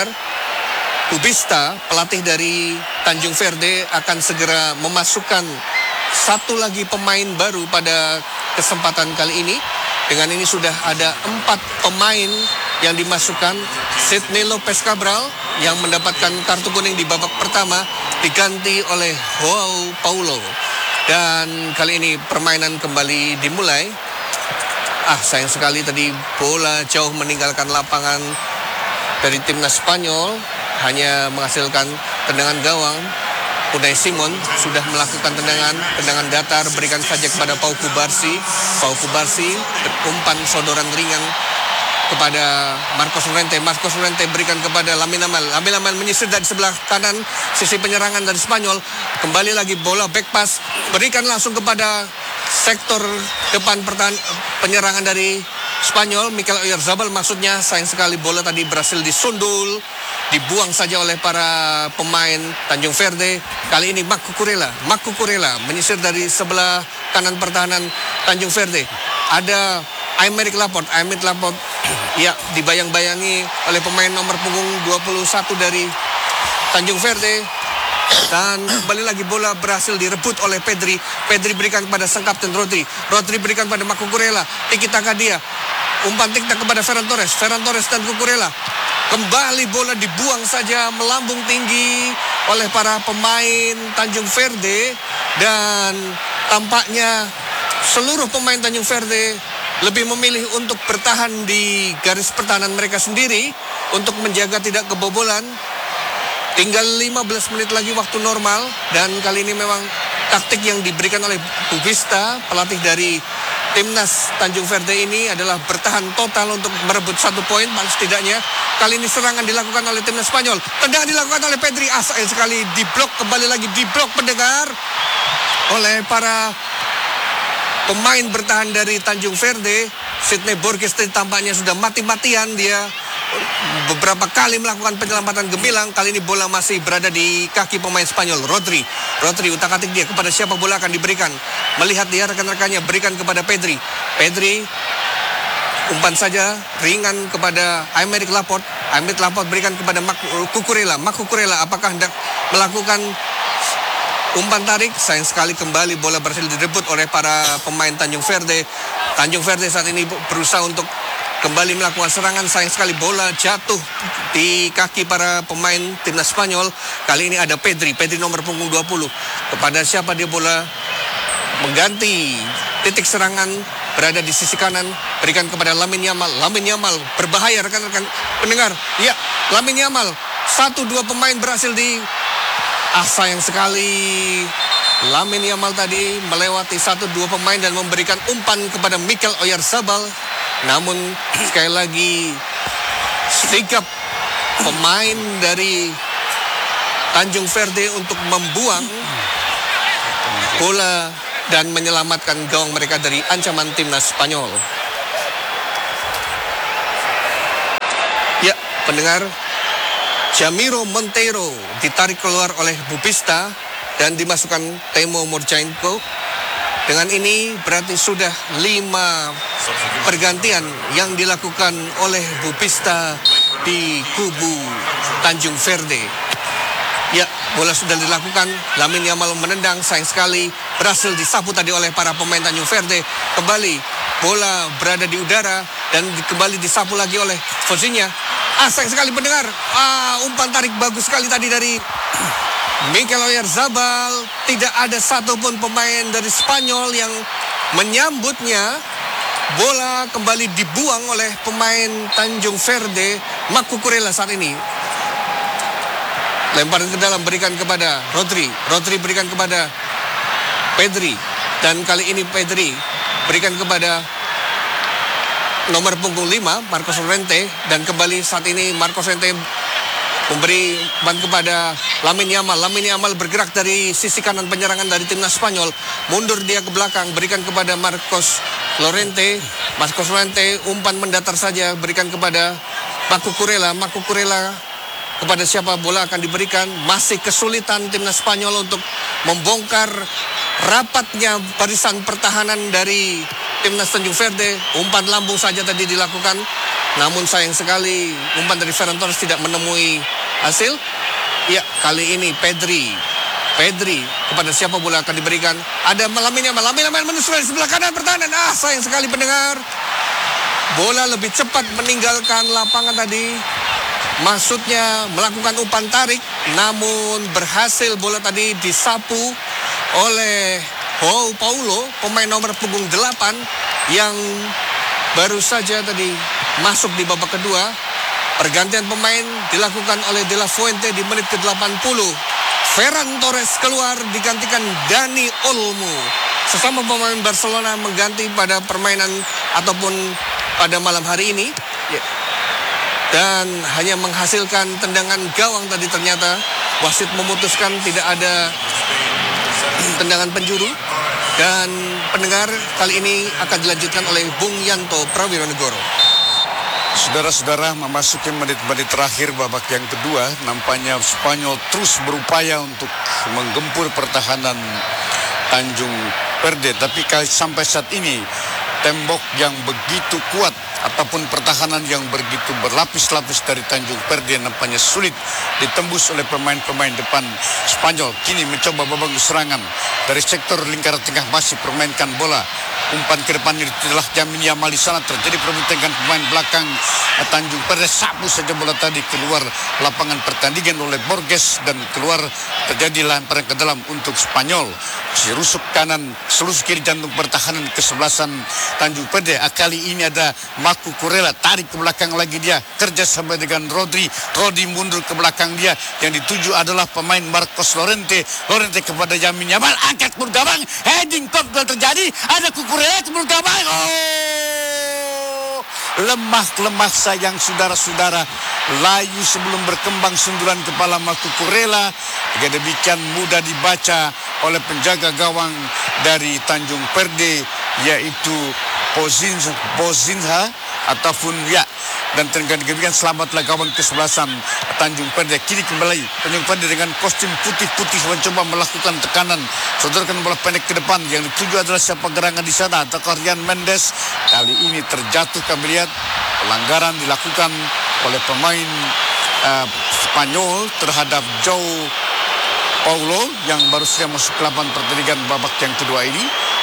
Ubista, pelatih dari Tanjung Verde akan segera memasukkan satu lagi pemain baru pada kesempatan kali ini. Dengan ini sudah ada empat pemain yang dimasukkan. Sidney Lopez Cabral yang mendapatkan kartu kuning di babak pertama diganti oleh Joao Paulo. Dan kali ini permainan kembali dimulai. Ah, sayang sekali tadi bola jauh meninggalkan lapangan dari timnas Spanyol, hanya menghasilkan tendangan gawang. Unai Simon sudah melakukan tendangan, tendangan datar, berikan saja kepada Pau Kubarsi. Pau Kubarsi umpan sodoran ringan kepada Marcos Llorente. Marcos Llorente berikan kepada Lamine Yamal. Lamine Yamal menyisir dari sebelah kanan sisi penyerangan dari Spanyol. Kembali lagi bola back pass, berikan langsung kepada sektor depan pertahanan penyerangan dari Spanyol. Mikel Oyarzabal maksudnya. Sayang sekali bola tadi berhasil disundul, dibuang saja oleh para pemain Tanjung Verde. Kali ini Marco Kurela. Marco Kurela menyisir dari sebelah kanan pertahanan Tanjung Verde. Ada Aymeric Laporte. Aymeric Laporte ya dibayang-bayangi oleh pemain nomor punggung dua puluh satu dari Tanjung Verde. Dan kembali lagi bola berhasil direbut oleh Pedri. Pedri berikan kepada sang kapten Rodri. Rodri berikan kepada Marco Kurela. Tiki taka dia. Umpan tik tak kepada Ferran Torres. Ferran Torres dan Kurela. Kembali bola dibuang saja melambung tinggi oleh para pemain Tanjung Verde. Dan tampaknya seluruh pemain Tanjung Verde lebih memilih untuk bertahan di garis pertahanan mereka sendiri untuk menjaga tidak kebobolan. Tinggal lima belas menit lagi waktu normal. Dan kali ini memang taktik yang diberikan oleh Ubista, pelatih dari timnas Tanjung Verde ini, adalah bertahan total untuk merebut satu poin paling setidaknya. Kali ini serangan dilakukan oleh timnas Spanyol. Tendangan dilakukan oleh Pedri. Asal sekali diblok, kembali lagi diblok pendengar oleh para pemain bertahan dari Tanjung Verde. Sidney Borges tampaknya sudah mati-matian dia. Beberapa kali melakukan penyelamatan gemilang. Kali ini bola masih berada di kaki pemain Spanyol. Rodri. Rodri utak-atik dia kepada siapa bola akan diberikan. Melihat dia rekan-rekannya, berikan kepada Pedri. Pedri umpan saja ringan kepada Aymeric Laporte. Aymeric Laporte berikan kepada Marco Kurela. Marco Kurela apakah hendak melakukan umpan tarik? Sayang sekali kembali bola berhasil direbut oleh para pemain Tanjung Verde. Tanjung Verde saat ini berusaha untuk kembali melakukan serangan. Sayang sekali bola jatuh di kaki para pemain timnas Spanyol. Kali ini ada Pedri, Pedri nomor punggung dua puluh. Kepada siapa dia bola mengganti titik serangan, berada di sisi kanan, berikan kepada Lamine Yamal. Lamine Yamal berbahaya rekan-rekan pendengar. Ya, Lamine Yamal, satu dua pemain berhasil di ah sayang sekali. Lamine Yamal tadi melewati satu dua pemain dan memberikan umpan kepada Mikel Oyarzabal. Namun sekali lagi sikap pemain dari Tanjung Verde untuk membuang bola dan menyelamatkan gawang mereka dari ancaman timnas Spanyol. Ya, pendengar, Jamiro Monteiro ditarik keluar oleh Bubista dan dimasukkan Temo Murjainko. Dengan ini berarti sudah lima pergantian yang dilakukan oleh Bubista di kubu Tanjung Verde. Ya, bola sudah dilakukan. Lamine Yamal menendang, sayang sekali berhasil disapu tadi oleh para pemain Tanjung Verde. Kembali bola berada di udara dan kembali disapu lagi oleh Fozinya. Ah, sayang sekali pendengar. Ah, umpan tarik bagus sekali tadi dari Mikel Oyarzabal. Tidak ada satupun pemain dari Spanyol yang menyambutnya. Bola kembali dibuang oleh pemain Tanjung Verde, Marco Kurela saat ini. Lemparan ke dalam, berikan kepada Rodri. Rodri berikan kepada Pedri. Dan kali ini Pedri berikan kepada nomor punggung lima, Marcos Llorente. Dan kembali saat ini Marcos Llorente memberi ban kepada Lamine Yamal. Lamine Yamal bergerak dari sisi kanan penyerangan dari timnas Spanyol. Mundur dia ke belakang, berikan kepada Marcos Llorente. Marcos Llorente umpan mendatar saja, berikan kepada Marco Kurela. Marco Kurela kepada siapa bola akan diberikan. Masih kesulitan timnas Spanyol untuk membongkar rapatnya barisan pertahanan dari timnas Tanjung Verde. Umpan lambung saja tadi dilakukan. Namun sayang sekali umpan dari Ferran Torres tidak menemui hasil. Ya, kali ini Pedri. Pedri kepada siapa bola akan diberikan. Ada Lamine Yamal. Lamine Yamal menusuk di sebelah kanan pertahanan. Ah, sayang sekali pendengar. Bola lebih cepat meninggalkan lapangan tadi. Maksudnya melakukan umpan tarik. Namun berhasil bola tadi disapu oleh João Paulo, pemain nomor punggung delapan yang baru saja tadi masuk di babak kedua. Pergantian pemain dilakukan oleh De La Fuente di menit ke delapan puluh. Ferran Torres keluar digantikan Dani Olmo. Sesama pemain Barcelona mengganti pada permainan ataupun pada malam hari ini. Ya. Dan hanya menghasilkan tendangan gawang tadi ternyata. Wasit memutuskan tidak ada tendangan penjuru. Dan pendengar, kali ini akan dilanjutkan oleh Bung Yanto Prawironegoro. Saudara-saudara, memasuki menit-menit terakhir babak yang kedua, nampaknya Spanyol terus berupaya untuk menggempur pertahanan Tanjung Verde. Tapi sampai saat ini tembok yang begitu kuat ataupun pertahanan yang begitu berlapis-lapis dari Tanjung Verde nampaknya sulit ditembus oleh pemain-pemain depan Spanyol. Kini mencoba babak serangan dari sektor lingkaran tengah, masih permainkan bola. Umpan ke depan itulah Lamine Yamal di sana, terjadi perbincangan pemain belakang Tanjung Verde. Sapu saja bola tadi keluar lapangan pertandingan oleh Borges dan keluar terjadi lemparan ke dalam untuk Spanyol. Si rusuk kanan, selus kiri jantung pertahanan kesebelasan Tanjung Verde. Kali ini ada Marco Kurela, tarik ke belakang lagi dia, kerja sama dengan Rodri. Rodri mundur ke belakang dia, yang dituju adalah pemain Marcos Llorente. Llorente kepada Lamine Yamal, angkat ke gawang, heading top terjadi, ada Kurela ke gawang. Oh, lemah-lemah sayang saudara-saudara, layu sebelum berkembang sundulan kepala Marco Kurela. Jika demikian mudah dibaca oleh penjaga gawang dari Tanjung Verde, yaitu Pozinha, Pozinha ataupun ya. Dan dengan selamatlah gawang kesebelasan Tanjung Verde. Kini kembali Tanjung Verde dengan kostum putih-putih mencoba melakukan tekanan. Sodorkan bola pendek ke depan, yang dituju adalah siapa gerangan di sana, atau Rian Mendes. Kali ini terjatuh, kami lihat pelanggaran dilakukan oleh pemain uh, Spanyol terhadap João Paulo yang baru saja masuk ke lapangan pertandingan babak yang kedua ini. Ya,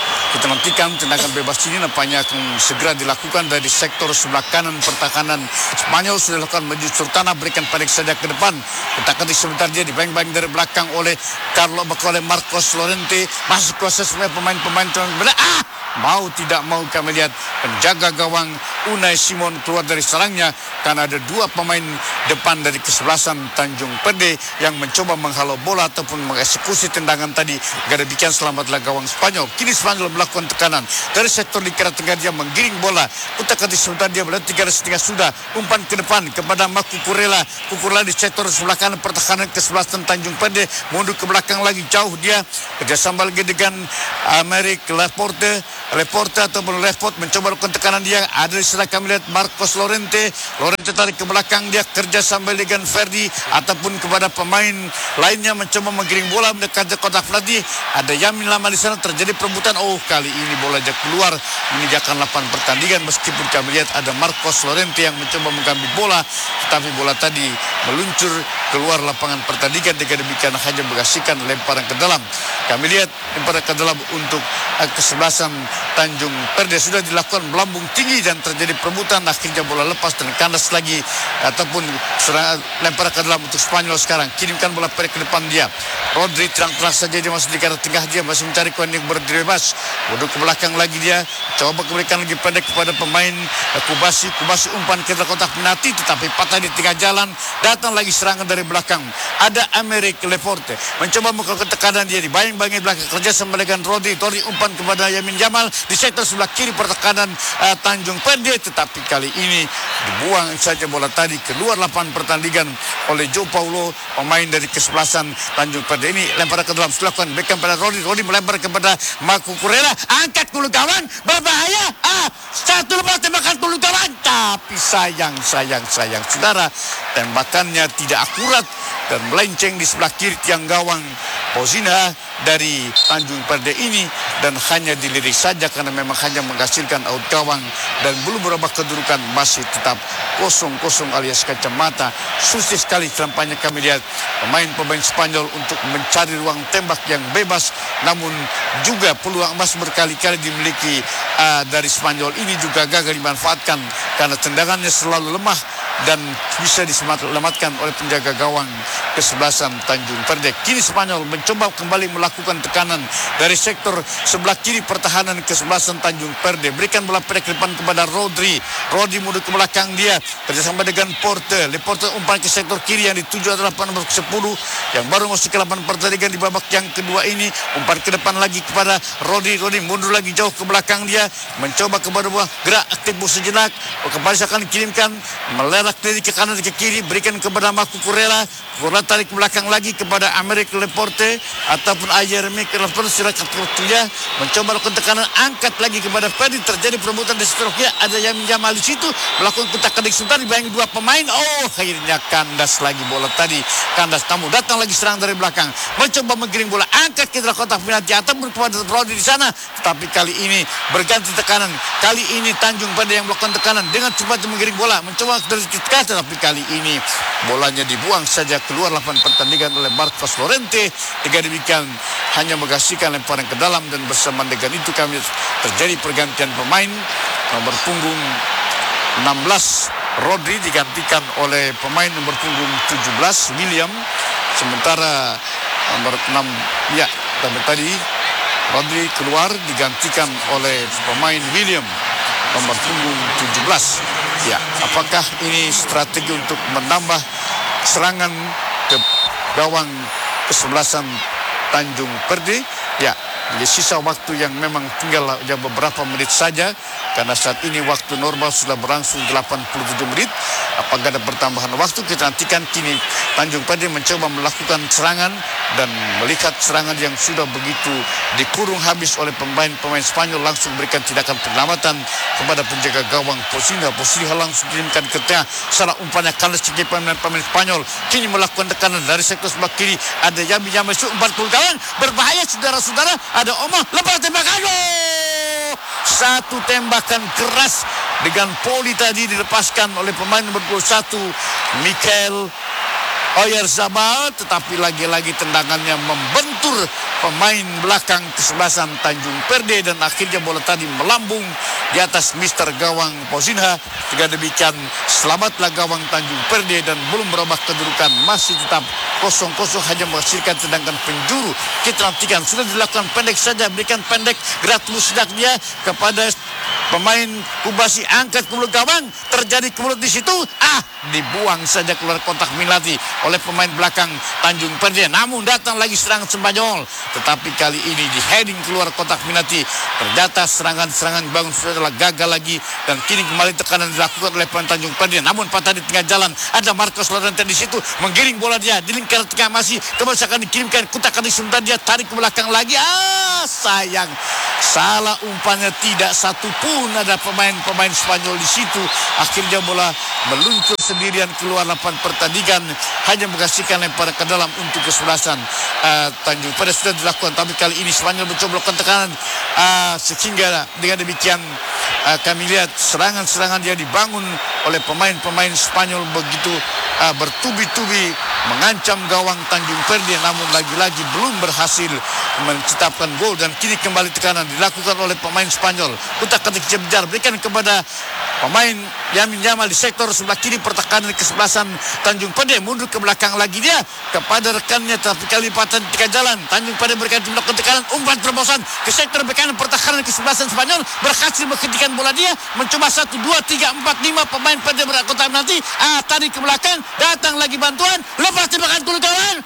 Kita nantikan tendangan bebas ini nampaknya akan segera dilakukan dari sektor sebelah kanan pertahanan Spanyol. Sudah dilakukan maju Sultana, berikan pendek saja ke depan. Kita ketik sebentar dia dibayang-bayang dari belakang oleh Carlo Bacca, oleh Marcos Llorente. Masuk kuasa semua pemain-pemain bela. Ah! Mau tidak mau kami lihat penjaga gawang Unai Simon keluar dari serangnya karena ada dua pemain depan dari kesebelasan Tanjung Perde yang mencoba menghalau bola ataupun mengeksekusi tendangan tadi. Agar demikian selamatlah gawang Spanyol. Kini Spanyol melakukan tekanan dari sektor lingkaran tengah, dia menggiring bola. Utak kati sebentar dia berada tiga setengah sudah umpan ke depan kepada Maku Kurela. Kukurela di sektor sebelah kanan pertahanan kesebelasan Tanjung Perde, mundur ke belakang lagi jauh dia kerjasama lagi dengan Amerik Laporte. Leporte ataupun Lefort mencoba lakukan tekanan dia. Ada di sana kami lihat Marcos Llorente. Llorente tarik ke belakang, dia kerja sambil dengan Ferdi ataupun kepada pemain lainnya mencoba menggiring bola mendekati kotak penalti. Ada Yamin lama di sana, terjadi perebutan. Oh, kali ini bola jatuh keluar menginjakan lapangan pertandingan meskipun kami lihat ada Marcos Llorente yang mencoba mengambil bola, tetapi bola tadi meluncur keluar lapangan pertandingan dengan demikian hanya mengasihkan lemparan ke dalam. Kami lihat lemparan ke dalam untuk uh, kesebelasan Tanjung Perde sudah dilakukan melambung tinggi dan terjadi perebutan. Akhirnya bola lepas dan kandas lagi ataupun serangan lempar ke dalam untuk Spanyol sekarang. Kirimkan bola pendek ke depan dia. Rodri terang-terang saja dia masih di kanan tengah, dia masih mencari koin yang berdiri bebas. Bodoh ke belakang lagi dia. Coba memberikan lagi pendek kepada pemain Kubasi. Kubasi umpan ke dalam kotak penalti tetapi patah di tengah jalan. Datang lagi serangan dari belakang. Ada Amerik Leporte mencoba melakukan tekanan dia, dibayang-bayang belakang kerja sama dengan Rodri. Rodri umpan kepada Yamin Jamal di sektor sebelah kiri pertekanan uh, Tanjung Perde, tetapi kali ini dibuang saja bola tadi keluar lapangan pertandingan oleh João Paulo, pemain dari kesebelasan Tanjung Perde. Ini lempar ke dalam, silakan Beckham pada Rodri. Rodri melempar kepada Maku Kurela, angkat kulu kawan, berbahaya. Ah, satu lepas tembakan kulu kawan, tapi sayang, sayang, sayang, saudara, tembakannya tidak akurat dan melenceng di sebelah kiri tiang gawang Pozina dari Tanjung Perde ini dan hanya dilirik saja karena memang hanya menghasilkan out gawang dan belum berubah kedudukan, masih tetap kosong-kosong alias kacamata. Susah sekali tampaknya kami lihat pemain-pemain Spanyol untuk mencari ruang tembak yang bebas, namun juga peluang emas berkali-kali dimiliki uh, dari Spanyol ini juga gagal dimanfaatkan karena tendangannya selalu lemah dan bisa diselamatkan oleh penjaga gawang kesebelasan Tanjung Perde. Kini Spanyol mencoba kembali melakukan tekanan dari sektor sebelah kiri pertahanan kesebelasan Tanjung Perde. Berikan bola pendek ke depan kepada Rodri. Rodri mundur ke belakang dia kerjasama dengan Porte. Leporte umpan ke sektor kiri yang dituju adalah nomor sepuluh yang baru masuk ke lapangan pertandingan di babak yang kedua ini. Umpan ke depan lagi kepada Rodri. Rodri mundur lagi jauh ke belakang dia, mencoba kepada buah gerak aktif sejenak. Kembali akan dikirimkan melerak dari ke kanan ke kiri, berikan kepada Maku Kurela. Kurela tarik ke belakang lagi kepada Amerik Leporte ataupun Ayermi ke Leporte. Silakan dia mencoba lakukan tekanan, angkat lagi kepada Ferdi. Terjadi perebutan di sebelah kiri, ada Yamin Jamal di situ melakukan kontak sebentar, dibayangi dua pemain. Oh, akhirnya kandas lagi bola tadi, kandas. Namun datang lagi serang dari belakang, mencoba menggiring bola, angkat ke dalam kotak penalti ataupun kepada Rodri di sana. Tetapi kali ini berganti tekanan. Kali ini Tanjung Perde yang melakukan tekanan dengan cepat menggiring bola, mencoba dari dekat, tetapi kali ini bolanya dibuang saja keluar lapangan pertandingan oleh Marcos Llorente. Dengan demikian hanya menghasilkan lemparan ke dalam dan bersama dengan itu kami terjadi pergantian pemain. Nomor punggung enam belas Rodri digantikan oleh pemain nomor punggung tujuh belas William, sementara nomor enam ya tadi Rodri keluar digantikan oleh pemain William nomor punggung tujuh belas. Ya, apakah ini strategi untuk menambah serangan ke gawang kesebelasan Tanjung Perde? Ya, di sisa waktu yang memang tinggal ya beberapa menit saja, karena saat ini waktu normal sudah berlangsung delapan puluh tujuh menit. Apakah ada pertambahan waktu? Kita nantikan. Kini Tanjung Perde mencoba melakukan serangan dan melihat serangan yang sudah begitu dikurung habis oleh pemain-pemain Spanyol, langsung berikan tindakan penyelamatan kepada penjaga gawang Pozina. Pozina langsung kirimkan ke tengah, salah umpannya kandas cekik pemain-pemain Spanyol. Kini melakukan tekanan dari sektor sebelah kiri, ada Yamin Jamal umpan puluh kawan, berbahaya saudara-saudara. Ada Omar, lepas tembakan. Satu tembakan keras dengan poli tadi dilepaskan oleh pemain nomor dua puluh satu Mikel Oyarzabal, tetapi lagi-lagi tendangannya membentuk luntur pemain belakang kesebelasan Tanjung Perde, dan akhirnya bola tadi melambung di atas Mister Gawang Pozinha. Dengan demikian selamatlah gawang Tanjung Perde dan belum berubah kedudukan, masih tetap kosong kosong, hanya menghasilkan tendangan penjuru. Kita nantikan, sudah dilakukan pendek saja, berikan pendek Gratulus dia kepada pemain Kubasi, angkat ke mulut gawang, terjadi kemulut di situ, ah dibuang saja keluar kotak penalti oleh pemain belakang Tanjung Perde. Namun datang lagi serangan Spanyol, tetapi kali ini di heading keluar kotak penalti. Ternyata serangan-serangan bangun adalah gagal lagi, dan kini kembali tekanan dilakukan oleh pemain Tanjung Perde. Namun patah di tengah jalan, ada Marcos Lorente di situ, menggiring bola dia di lingkaran tengah, masih kembali akan dikirimkan, kutakan disuntar dia, tarik ke belakang lagi, ah sayang, salah umpannya, tidak satu pun ada pemain-pemain Spanyol di situ. Akhirnya bola meluncur sendirian keluar lapangan pertandingan, hanya menghasilkan lemparan ke dalam untuk kesebelasan uh, Tanjung Perde. Sudah dilakukan, tapi kali ini Spanyol mencoba melakukan tekanan, uh, sehingga dengan demikian uh, kami lihat serangan-serangan yang dibangun oleh pemain-pemain Spanyol begitu uh, bertubi-tubi mengancam gawang Tanjung Perde, namun lagi-lagi belum berhasil menciptakan gol, dan kini kembali tekanan dilakukan oleh pemain Spanyol. Kutak-katik kejar, berikan kepada pemain Yamin Yamal di sektor sebelah kiri pertahanan kesebelasan Tanjung Perde, mundur ke belakang lagi dia kepada rekannya, tapi kali patah di tengah jalan. Tanjung Perde berikan melakukan tekanan, umpan terobosan ke sektor bekanan pertahanan kesebelasan Spanyol, berhasil menghentikan bola dia, mencoba satu, dua, tiga, empat, lima pemain Perde berkotak penalti, ah tarik ke belakang, datang lagi bantuan, lepas tembakan gol kawan.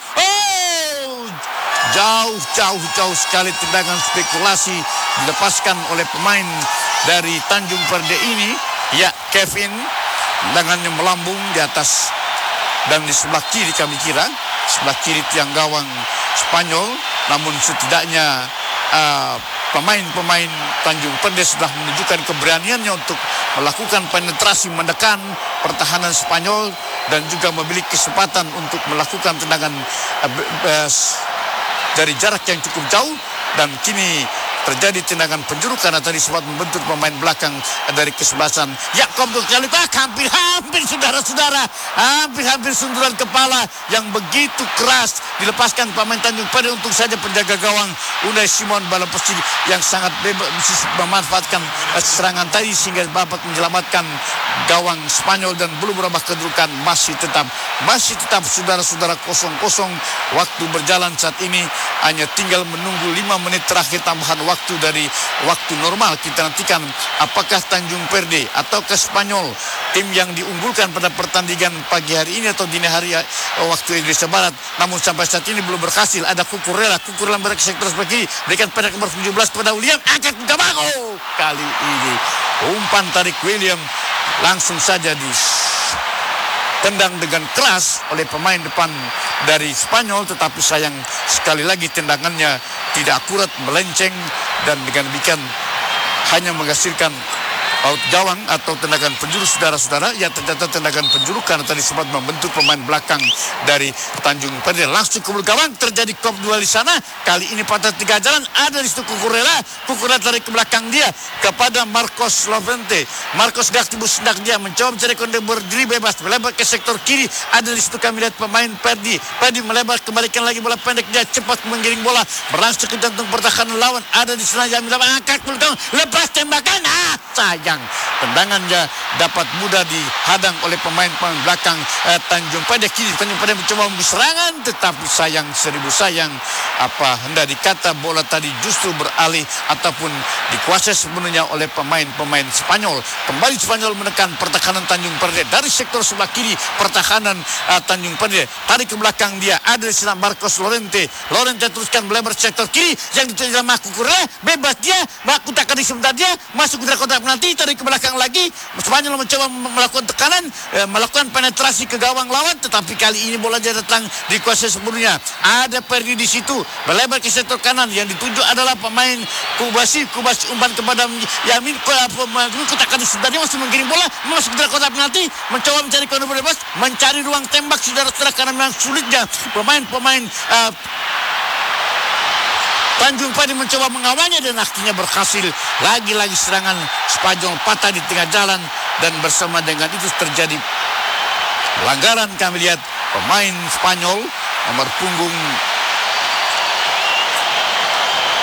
Oh, jauh jauh jauh sekali tendangan spekulasi dilepaskan oleh pemain dari Tanjung Perde ini. Ya, Kevin, tendangannya melambung di atas dan di sebelah kiri, kami kira sebelah kiri tiang gawang Spanyol. Namun setidaknya uh, pemain-pemain Tanjung Perde sudah menunjukkan keberaniannya untuk melakukan penetrasi, mendekan pertahanan Spanyol, dan juga memiliki kesempatan untuk melakukan tendangan uh, uh, dari jarak yang cukup jauh. Dan kini terjadi tendangan penjuru karena tadi sempat membentur pemain belakang dari kesebelasan Yakob Dukjalipak. Hampir-hampir saudara-saudara, hampir-hampir sunduran kepala yang begitu keras dilepaskan pemain Tanjung Perde. Untuk saja penjaga gawang Unai Simon Balaposi yang sangat bebas memanfaatkan serangan tadi sehingga dapat menyelamatkan gawang Spanyol, dan belum berubah kedudukan, masih tetap masih tetap saudara-saudara kosong kosong. Waktu berjalan saat ini hanya tinggal menunggu lima menit terakhir tambahan waktu dari waktu normal. Kita nantikan apakah Tanjung Perde atau ke Spanyol tim yang diunggulkan pada pertandingan pagi hari ini atau dini hari waktu Indonesia Barat. Namun sampai saat ini belum berhasil. Ada Kukurela, Kukurela berada ke sektor sebelah kiri, berikan pada nomor tujuh belas kepada William, angkat ke gawang. Oh, kali ini umpan tarik William langsung saja ditendang dengan keras oleh pemain depan dari Spanyol, tetapi sayang sekali lagi tendangannya tidak akurat, melenceng, dan dengan demikian hanya menghasilkan out gawang atau tendangan penjuru saudara-saudara. Ya, ternyata tendangan penjuru karena tadi sempat membentuk pemain belakang dari Tanjung Perde. Langsung ke gawang, terjadi kop dua di sana. Kali ini patah tiga jalan, ada di situ Kukurela. Kukurela tarik ke belakang dia kepada Marcos Lorente. Marcos Gaktibus hendak dia mencoba mencari konde berdiri bebas, melebar ke sektor kiri. Ada di situ kami lihat pemain Perdi. Perdi melebar, kembalikan lagi bola pendek, dia cepat menggiring bola, berlangsung ke jantung pertahanan lawan. Ada di sana Jamil, angkat ke belakang, lepas tembakan, ah sayang, tendangannya dapat mudah dihadang oleh pemain-pemain belakang eh, Tanjung Perde. Kini Tanjung Perde mencoba memberi serangan, tetapi sayang seribu sayang, apa hendak dikata bola tadi justru beralih ataupun dikuasai sepenuhnya oleh pemain-pemain Spanyol. Kembali Spanyol menekan pertahanan Tanjung Perde dari sektor sebelah kiri pertahanan uh, Tanjung Perde. Tarik ke belakang dia, ada di sana Marcos Lorente. Lorente teruskan melebar sektor kiri yang diterima Kukurela, bebas dia, Makutakan di sebentar dia, masuk ke kotak penalti, tarik ke belakang lagi. Spanyol mencoba melakukan tekanan, eh, melakukan penetrasi ke gawang lawan, tetapi kali ini bola dia datang dikuasai sepenuhnya. Ada Perdi di situ, melebar ke sektor kanan, yang dituju adalah pemain Kubasi. Kubasi umpan kepada Yamin, Kutakan sebenarnya masih menggiring bola, masuk ke kotak penalti, mencoba mencari kode bebas, mencari ruang tembak saudara-saudara karena memang sulitnya pemain-pemain uh, Tanjung Perde mencoba mengawalnya, dan akhirnya berhasil. Lagi-lagi serangan Spanyol patah di tengah jalan, dan bersama dengan itu terjadi pelanggaran. Kami lihat pemain Spanyol nomor punggung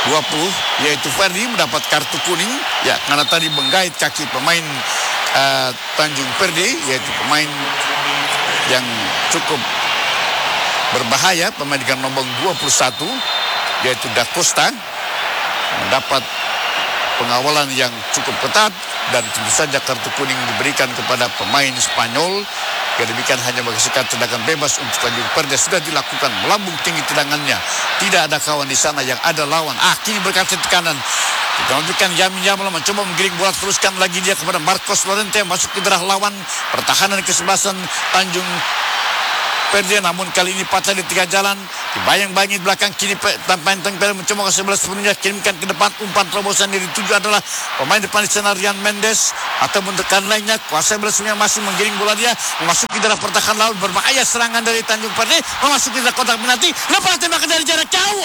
dua puluh yaitu Ferdi mendapat kartu kuning ya karena tadi menggait kaki pemain uh, Tanjung Perde, yaitu pemain yang cukup berbahaya, pemain dengan nomor dua puluh satu yaitu Da Costa mendapat pengawalan yang cukup ketat dan tentu saja kartu kuning diberikan kepada pemain Spanyol. Demikian hanya mengasihkan tendangan bebas untuk Tanjung Perde sudah dilakukan, melambung tinggi tendangannya, tidak ada kawan di sana, yang ada lawan. Ah, kini berkali tekanan kita lanjutkan. Yamin Yamal mencoba menggiring bola, teruskan lagi dia kepada Marcos Llorente, masuk ke darah lawan. Pertahanan kesebelasan Tanjung Perde, namun kali ini patah di tiga jalan, dibayang-bayangi belakang. Kini pemain Tanjung Perde mencoba ke sebelah sepenuhnya, kirimkan ke depan, umpan terobosan yang dituju adalah pemain depan di sana Rian Mendes atau tekan lainnya. Kuasa sebelah sepenuhnya masih menggiring bola, dia memasuki darah pertahanan lawan. Berbahaya serangan dari Tanjung Perde, memasuki darah kotak penalti, lepas tembakan dari jarak jauh.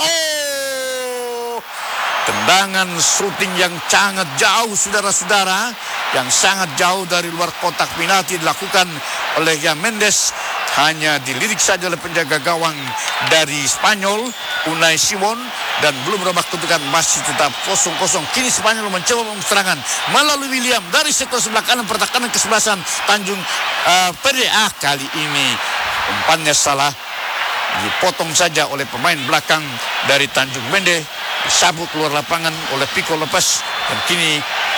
Oh, tendangan shooting yang sangat jauh, saudara-saudara, yang sangat jauh dari luar kotak penalti dilakukan oleh Rian Mendes. Hanya dilirik saja oleh penjaga gawang dari Spanyol, Unai Simon, dan belum berubah kedudukan, masih tetap kosong kosong. Kini Spanyol mencoba serangan melalui William dari sektor sebelah kanan, pertahanan kesebelasan Tanjung uh, Perde. Ah, kali ini umpannya salah, dipotong saja oleh pemain belakang dari Tanjung Perde, disabut keluar lapangan oleh Pico Lopez. Dan kini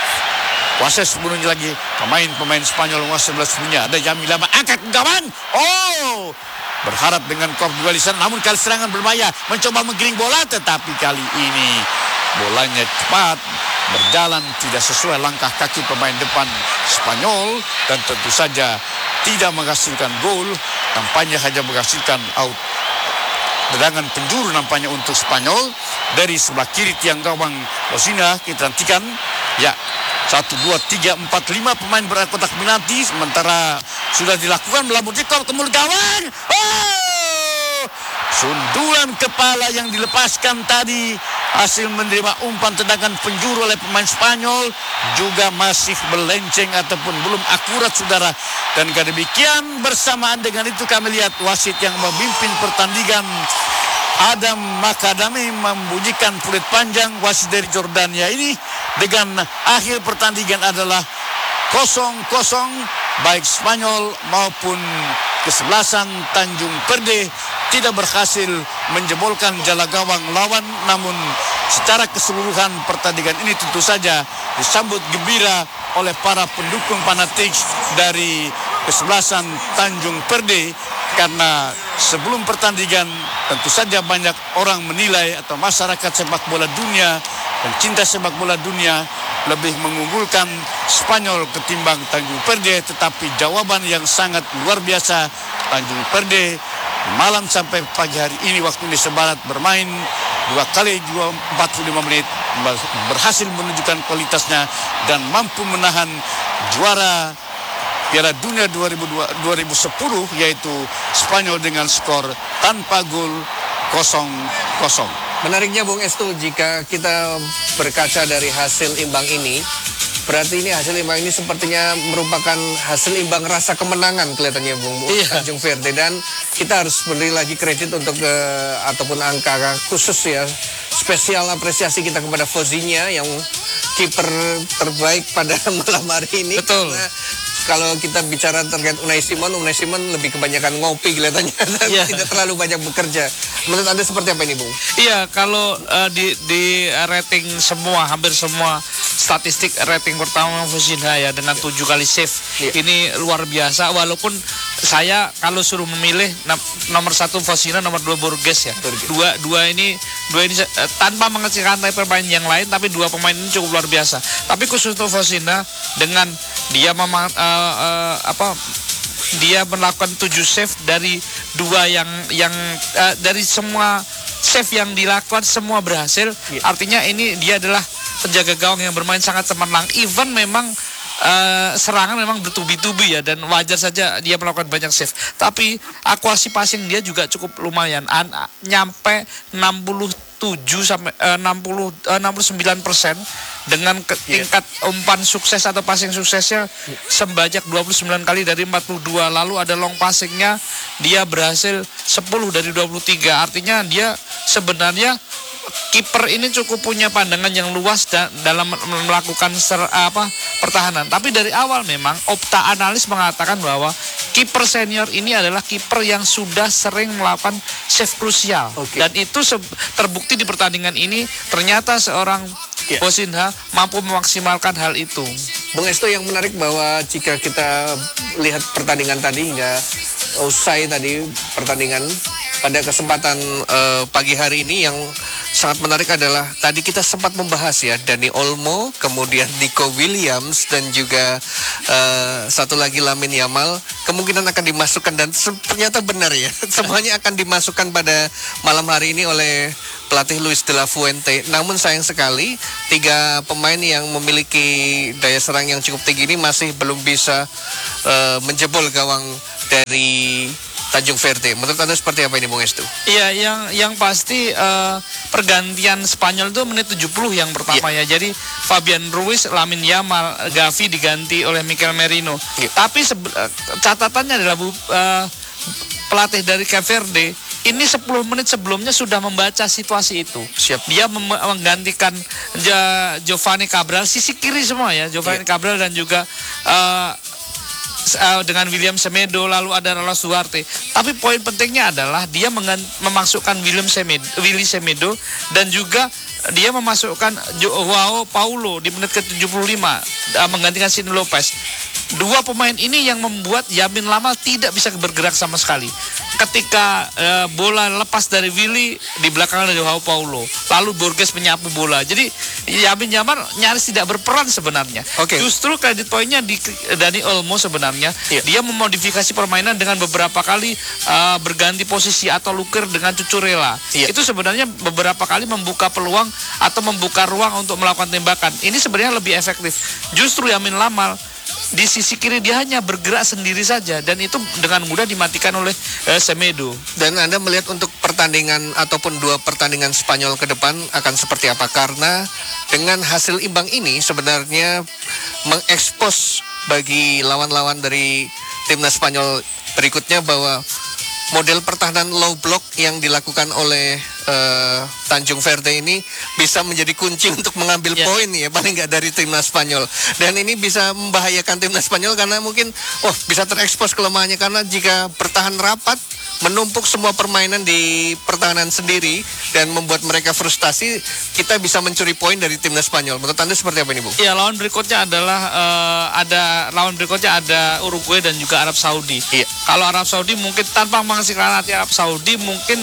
kuasa sebelumnya lagi pemain-pemain Spanyol kuasa sebelah sebelumnya ada Yamin Yamal, angkat gawang. Oh, berharap dengan kor dua di sana, namun kali serangan berbahaya, mencoba menggiring bola, tetapi kali ini bolanya cepat berjalan tidak sesuai langkah kaki pemain depan Spanyol dan tentu saja tidak menghasilkan gol, nampaknya hanya menghasilkan out. Tendangan penjuru nampaknya untuk Spanyol dari sebelah kiri tiang gawang Rosina. Kita nantikan ya, satu, dua, tiga, empat, lima pemain berada kotak penalti. Sementara sudah dilakukan melambung jekol ke mulut gawang. Oh, sundulan kepala yang dilepaskan tadi hasil menerima umpan tendangan penjuru oleh pemain Spanyol, juga masih melenceng ataupun belum akurat, saudara. Dan demikian bersamaan dengan itu kami lihat wasit yang memimpin pertandingan, Adam Makadami, membunyikan peluit panjang. Wasit dari Jordania ini dengan akhir pertandingan adalah kosong kosong, baik Spanyol maupun kesebelasan Tanjung Perde tidak berhasil menjebolkan jala gawang lawan. Namun secara keseluruhan pertandingan ini tentu saja disambut gembira oleh para pendukung fanatik dari kesebelasan Tanjung Perde, karena sebelum pertandingan tentu saja banyak orang menilai atau masyarakat sepak bola dunia dan cinta sepak bola dunia lebih mengunggulkan Spanyol ketimbang Tanjung Perde. Tetapi jawaban yang sangat luar biasa, Tanjung Perde malam sampai pagi hari ini waktu Indonesia Barat bermain dua kali dua empat puluh lima menit, berhasil menunjukkan kualitasnya dan mampu menahan juara Piala Dunia dua ribu sepuluh yaitu Spanyol dengan skor tanpa gol kosong kosong. Menariknya Bung Estu, jika kita berkaca dari hasil imbang ini, berarti ini hasil imbang ini sepertinya merupakan hasil imbang rasa kemenangan kelihatannya Bung, Bung Iya. Tanjung Perde. Dan kita harus beri lagi kredit untuk uh, ataupun angka khusus ya, spesial apresiasi kita kepada Fozinya yang kiper terbaik pada malam hari ini. Betul. Karena kalau kita bicara terkait Unai Simon, Unai Simon lebih kebanyakan ngopi kelihatannya dan Iya. tidak terlalu banyak bekerja. Menurut Anda seperti apa ini, Bung? Iya, kalau uh, di di rating semua, hampir semua statistik rating pertama Fozina ya dengan tujuh kali save. Iya. Ini luar biasa, walaupun saya kalau suruh memilih na- nomor satu Fozina, nomor dua Borges ya. Borges. Dua dua ini dua ini uh, tanpa mengecilkan pemain yang lain, tapi dua pemain ini cukup luar biasa. Tapi khusus untuk Fozina dengan dia memang uh, uh, apa dia melakukan tujuh save dari dua yang yang uh, dari semua save yang dilakukan semua berhasil. Yeah. Artinya ini dia adalah penjaga gawang yang bermain sangat cemerlang. Even memang uh, serangan memang bertubi-tubi ya, dan wajar saja dia melakukan banyak save. Tapi akurasi passing dia juga cukup lumayan, An- nyampe enam puluh tujuh sampai uh, enam puluh uh, enam puluh sembilan persen dengan ke- Yeah. tingkat umpan sukses atau passing suksesnya sebanyak dua puluh sembilan kali dari empat puluh dua. Lalu ada long passingnya dia berhasil sepuluh dari dua puluh tiga. Artinya dia sebenarnya kiper ini cukup punya pandangan yang luas da- dalam melakukan ser- apa pertahanan. Tapi dari awal memang Opta analis mengatakan bahwa kiper senior ini adalah kiper yang sudah sering melakukan save krusial. Oke. Dan itu se- terbukti di pertandingan ini ternyata seorang Ya. Bosinha mampu memaksimalkan hal itu. Bung Esto, yang menarik bahwa jika kita lihat pertandingan tadi hingga usai tadi pertandingan pada kesempatan eh, pagi hari ini, yang sangat menarik adalah tadi kita sempat membahas ya Dani Olmo, kemudian Nico Williams dan juga eh, satu lagi Lamine Yamal kemungkinan akan dimasukkan, dan se- ternyata benar ya semuanya akan dimasukkan pada malam hari ini oleh pelatih Luis de la Fuente. Namun sayang sekali tiga pemain yang memiliki daya serang yang cukup tinggi ini masih belum bisa uh, menjebol gawang dari Tanjung Verde. Menurut Anda seperti apa ini, Bung Estu? Iya, yang yang pasti eh, pergantian Spanyol itu menit tujuh puluh yang pertama ya. Jadi Fabian Ruiz, Lamine Yamal, Gavi diganti oleh Mikel Merino. Ya. Tapi sebe- eh, catatannya adalah bu, eh, pelatih dari Cape Verde ini sepuluh menit sebelumnya sudah membaca situasi itu. Siap. Dia mem- menggantikan Ja- Giovanni Cabral, sisi kiri semua ya, Giovanni Ya. Cabral dan juga eh, Uh, dengan William Semedo, lalu ada Carlos Duarte. Tapi poin pentingnya adalah dia mengan- memasukkan William Semedo, Willy Semedo, dan juga dia memasukkan Joao Paulo di menit ke tujuh puluh lima uh, menggantikan Sini Lopez. Dua pemain ini yang membuat Yamin Lamal tidak bisa bergerak sama sekali. Ketika uh, bola lepas dari Willy, di belakang ada Joao Paulo, lalu Borges menyapu bola. Jadi Yamin Yamal nyaris tidak berperan sebenarnya. Oke. Justru kredit poinnya di Dani Olmo sebenarnya. Iya. Dia memodifikasi permainan dengan beberapa kali uh, berganti posisi atau lukir dengan Cucurella. Iya. Itu sebenarnya beberapa kali membuka peluang atau membuka ruang untuk melakukan tembakan. Ini sebenarnya lebih efektif. Justru Yamin Lamal di sisi kiri dia hanya bergerak sendiri saja, dan itu dengan mudah dimatikan oleh eh, Semedo. Dan Anda melihat untuk pertandingan ataupun dua pertandingan Spanyol ke depan akan seperti apa? Karena dengan hasil imbang ini sebenarnya mengekspos bagi lawan-lawan dari timnas Spanyol berikutnya bahwa model pertahanan low block yang dilakukan oleh uh, Tanjung Verde ini bisa menjadi kunci untuk mengambil Ya. poin ya, paling nggak dari timnas Spanyol. Dan ini bisa membahayakan timnas Spanyol karena mungkin oh bisa terekspos kelemahannya, karena jika bertahan rapat menumpuk semua permainan di pertahanan sendiri dan membuat mereka frustasi, kita bisa mencuri poin dari timnas Spanyol. Menurut Anda seperti apa ini, Bu? Ya, lawan berikutnya adalah eh, ada lawan berikutnya ada Uruguay dan juga Arab Saudi. Iya. Kalau Arab Saudi mungkin tanpa menghasilkan hati Arab Saudi mungkin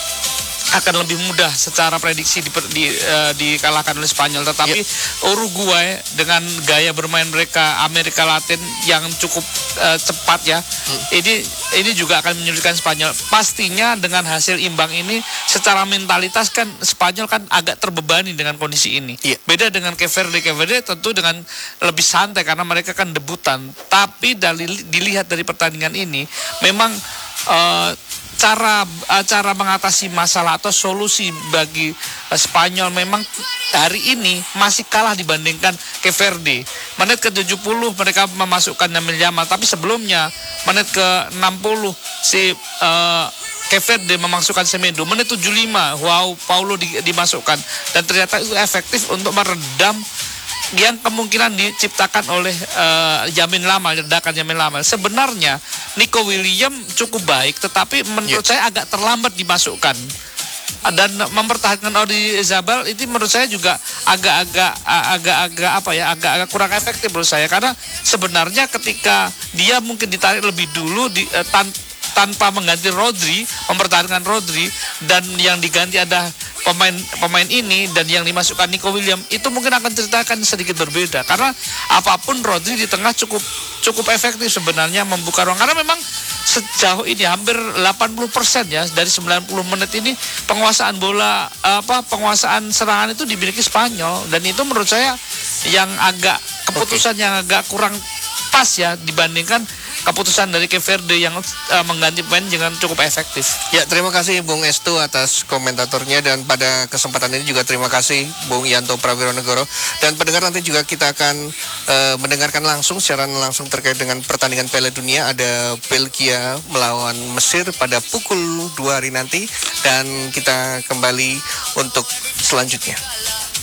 akan lebih mudah secara prediksi di, di, uh, dikalahkan oleh Spanyol. Tetapi Yeah. Uruguay dengan gaya bermain mereka Amerika Latin yang cukup uh, cepat ya, Hmm. ini ini juga akan menyulitkan Spanyol. Pastinya dengan hasil imbang ini secara mentalitas kan Spanyol kan agak terbebani dengan kondisi ini. Yeah. Beda dengan Cape Verde. Cape Verde tentu dengan lebih santai karena mereka kan debutan. Tapi dari dilihat dari pertandingan ini memang uh, cara uh, cara mengatasi masalah atau solusi bagi uh, Spanyol memang hari ini masih kalah dibandingkan Cape Verde. Menit ke tujuh puluh mereka memasukkan Lamine Yamal, tapi sebelumnya menit ke enam puluh si uh, Cape Verde memasukkan Semedo. Menit tujuh puluh lima wow Paulo di, dimasukkan, dan ternyata itu efektif untuk meredam yang kemungkinan diciptakan oleh uh, Yamin Lamal, ledakan Yamin Lamal. Sebenarnya Nico William cukup baik, tetapi menurut Yeah. saya agak terlambat dimasukkan. Dan mempertahankan Audi Zabal itu menurut saya juga agak-agak agak-agak apa ya, agak-agak kurang efektif menurut saya, karena sebenarnya ketika dia mungkin ditarik lebih dulu di, uh, tan tanpa mengganti Rodri, mempertahankan Rodri, dan yang diganti ada pemain pemain ini dan yang dimasukkan Nico William, itu mungkin akan ceritakan sedikit berbeda, karena apapun Rodri di tengah cukup cukup efektif sebenarnya membuka ruang, karena memang sejauh ini hampir delapan puluh persen ya dari sembilan puluh menit ini penguasaan bola apa penguasaan serangan itu dimiliki Spanyol, dan itu menurut saya yang agak keputusan yang agak kurang pas ya dibandingkan keputusan dari Cape Verde yang uh, mengganti pemain dengan cukup efektif. Ya, terima kasih Bung Estu atas komentatornya, dan pada kesempatan ini juga terima kasih Bung Yanto Prawironegoro. Dan pendengar, nanti juga kita akan uh, mendengarkan langsung secara langsung terkait dengan pertandingan Piala Dunia. Ada Belgia melawan Mesir pada pukul dua hari nanti, dan kita kembali untuk selanjutnya.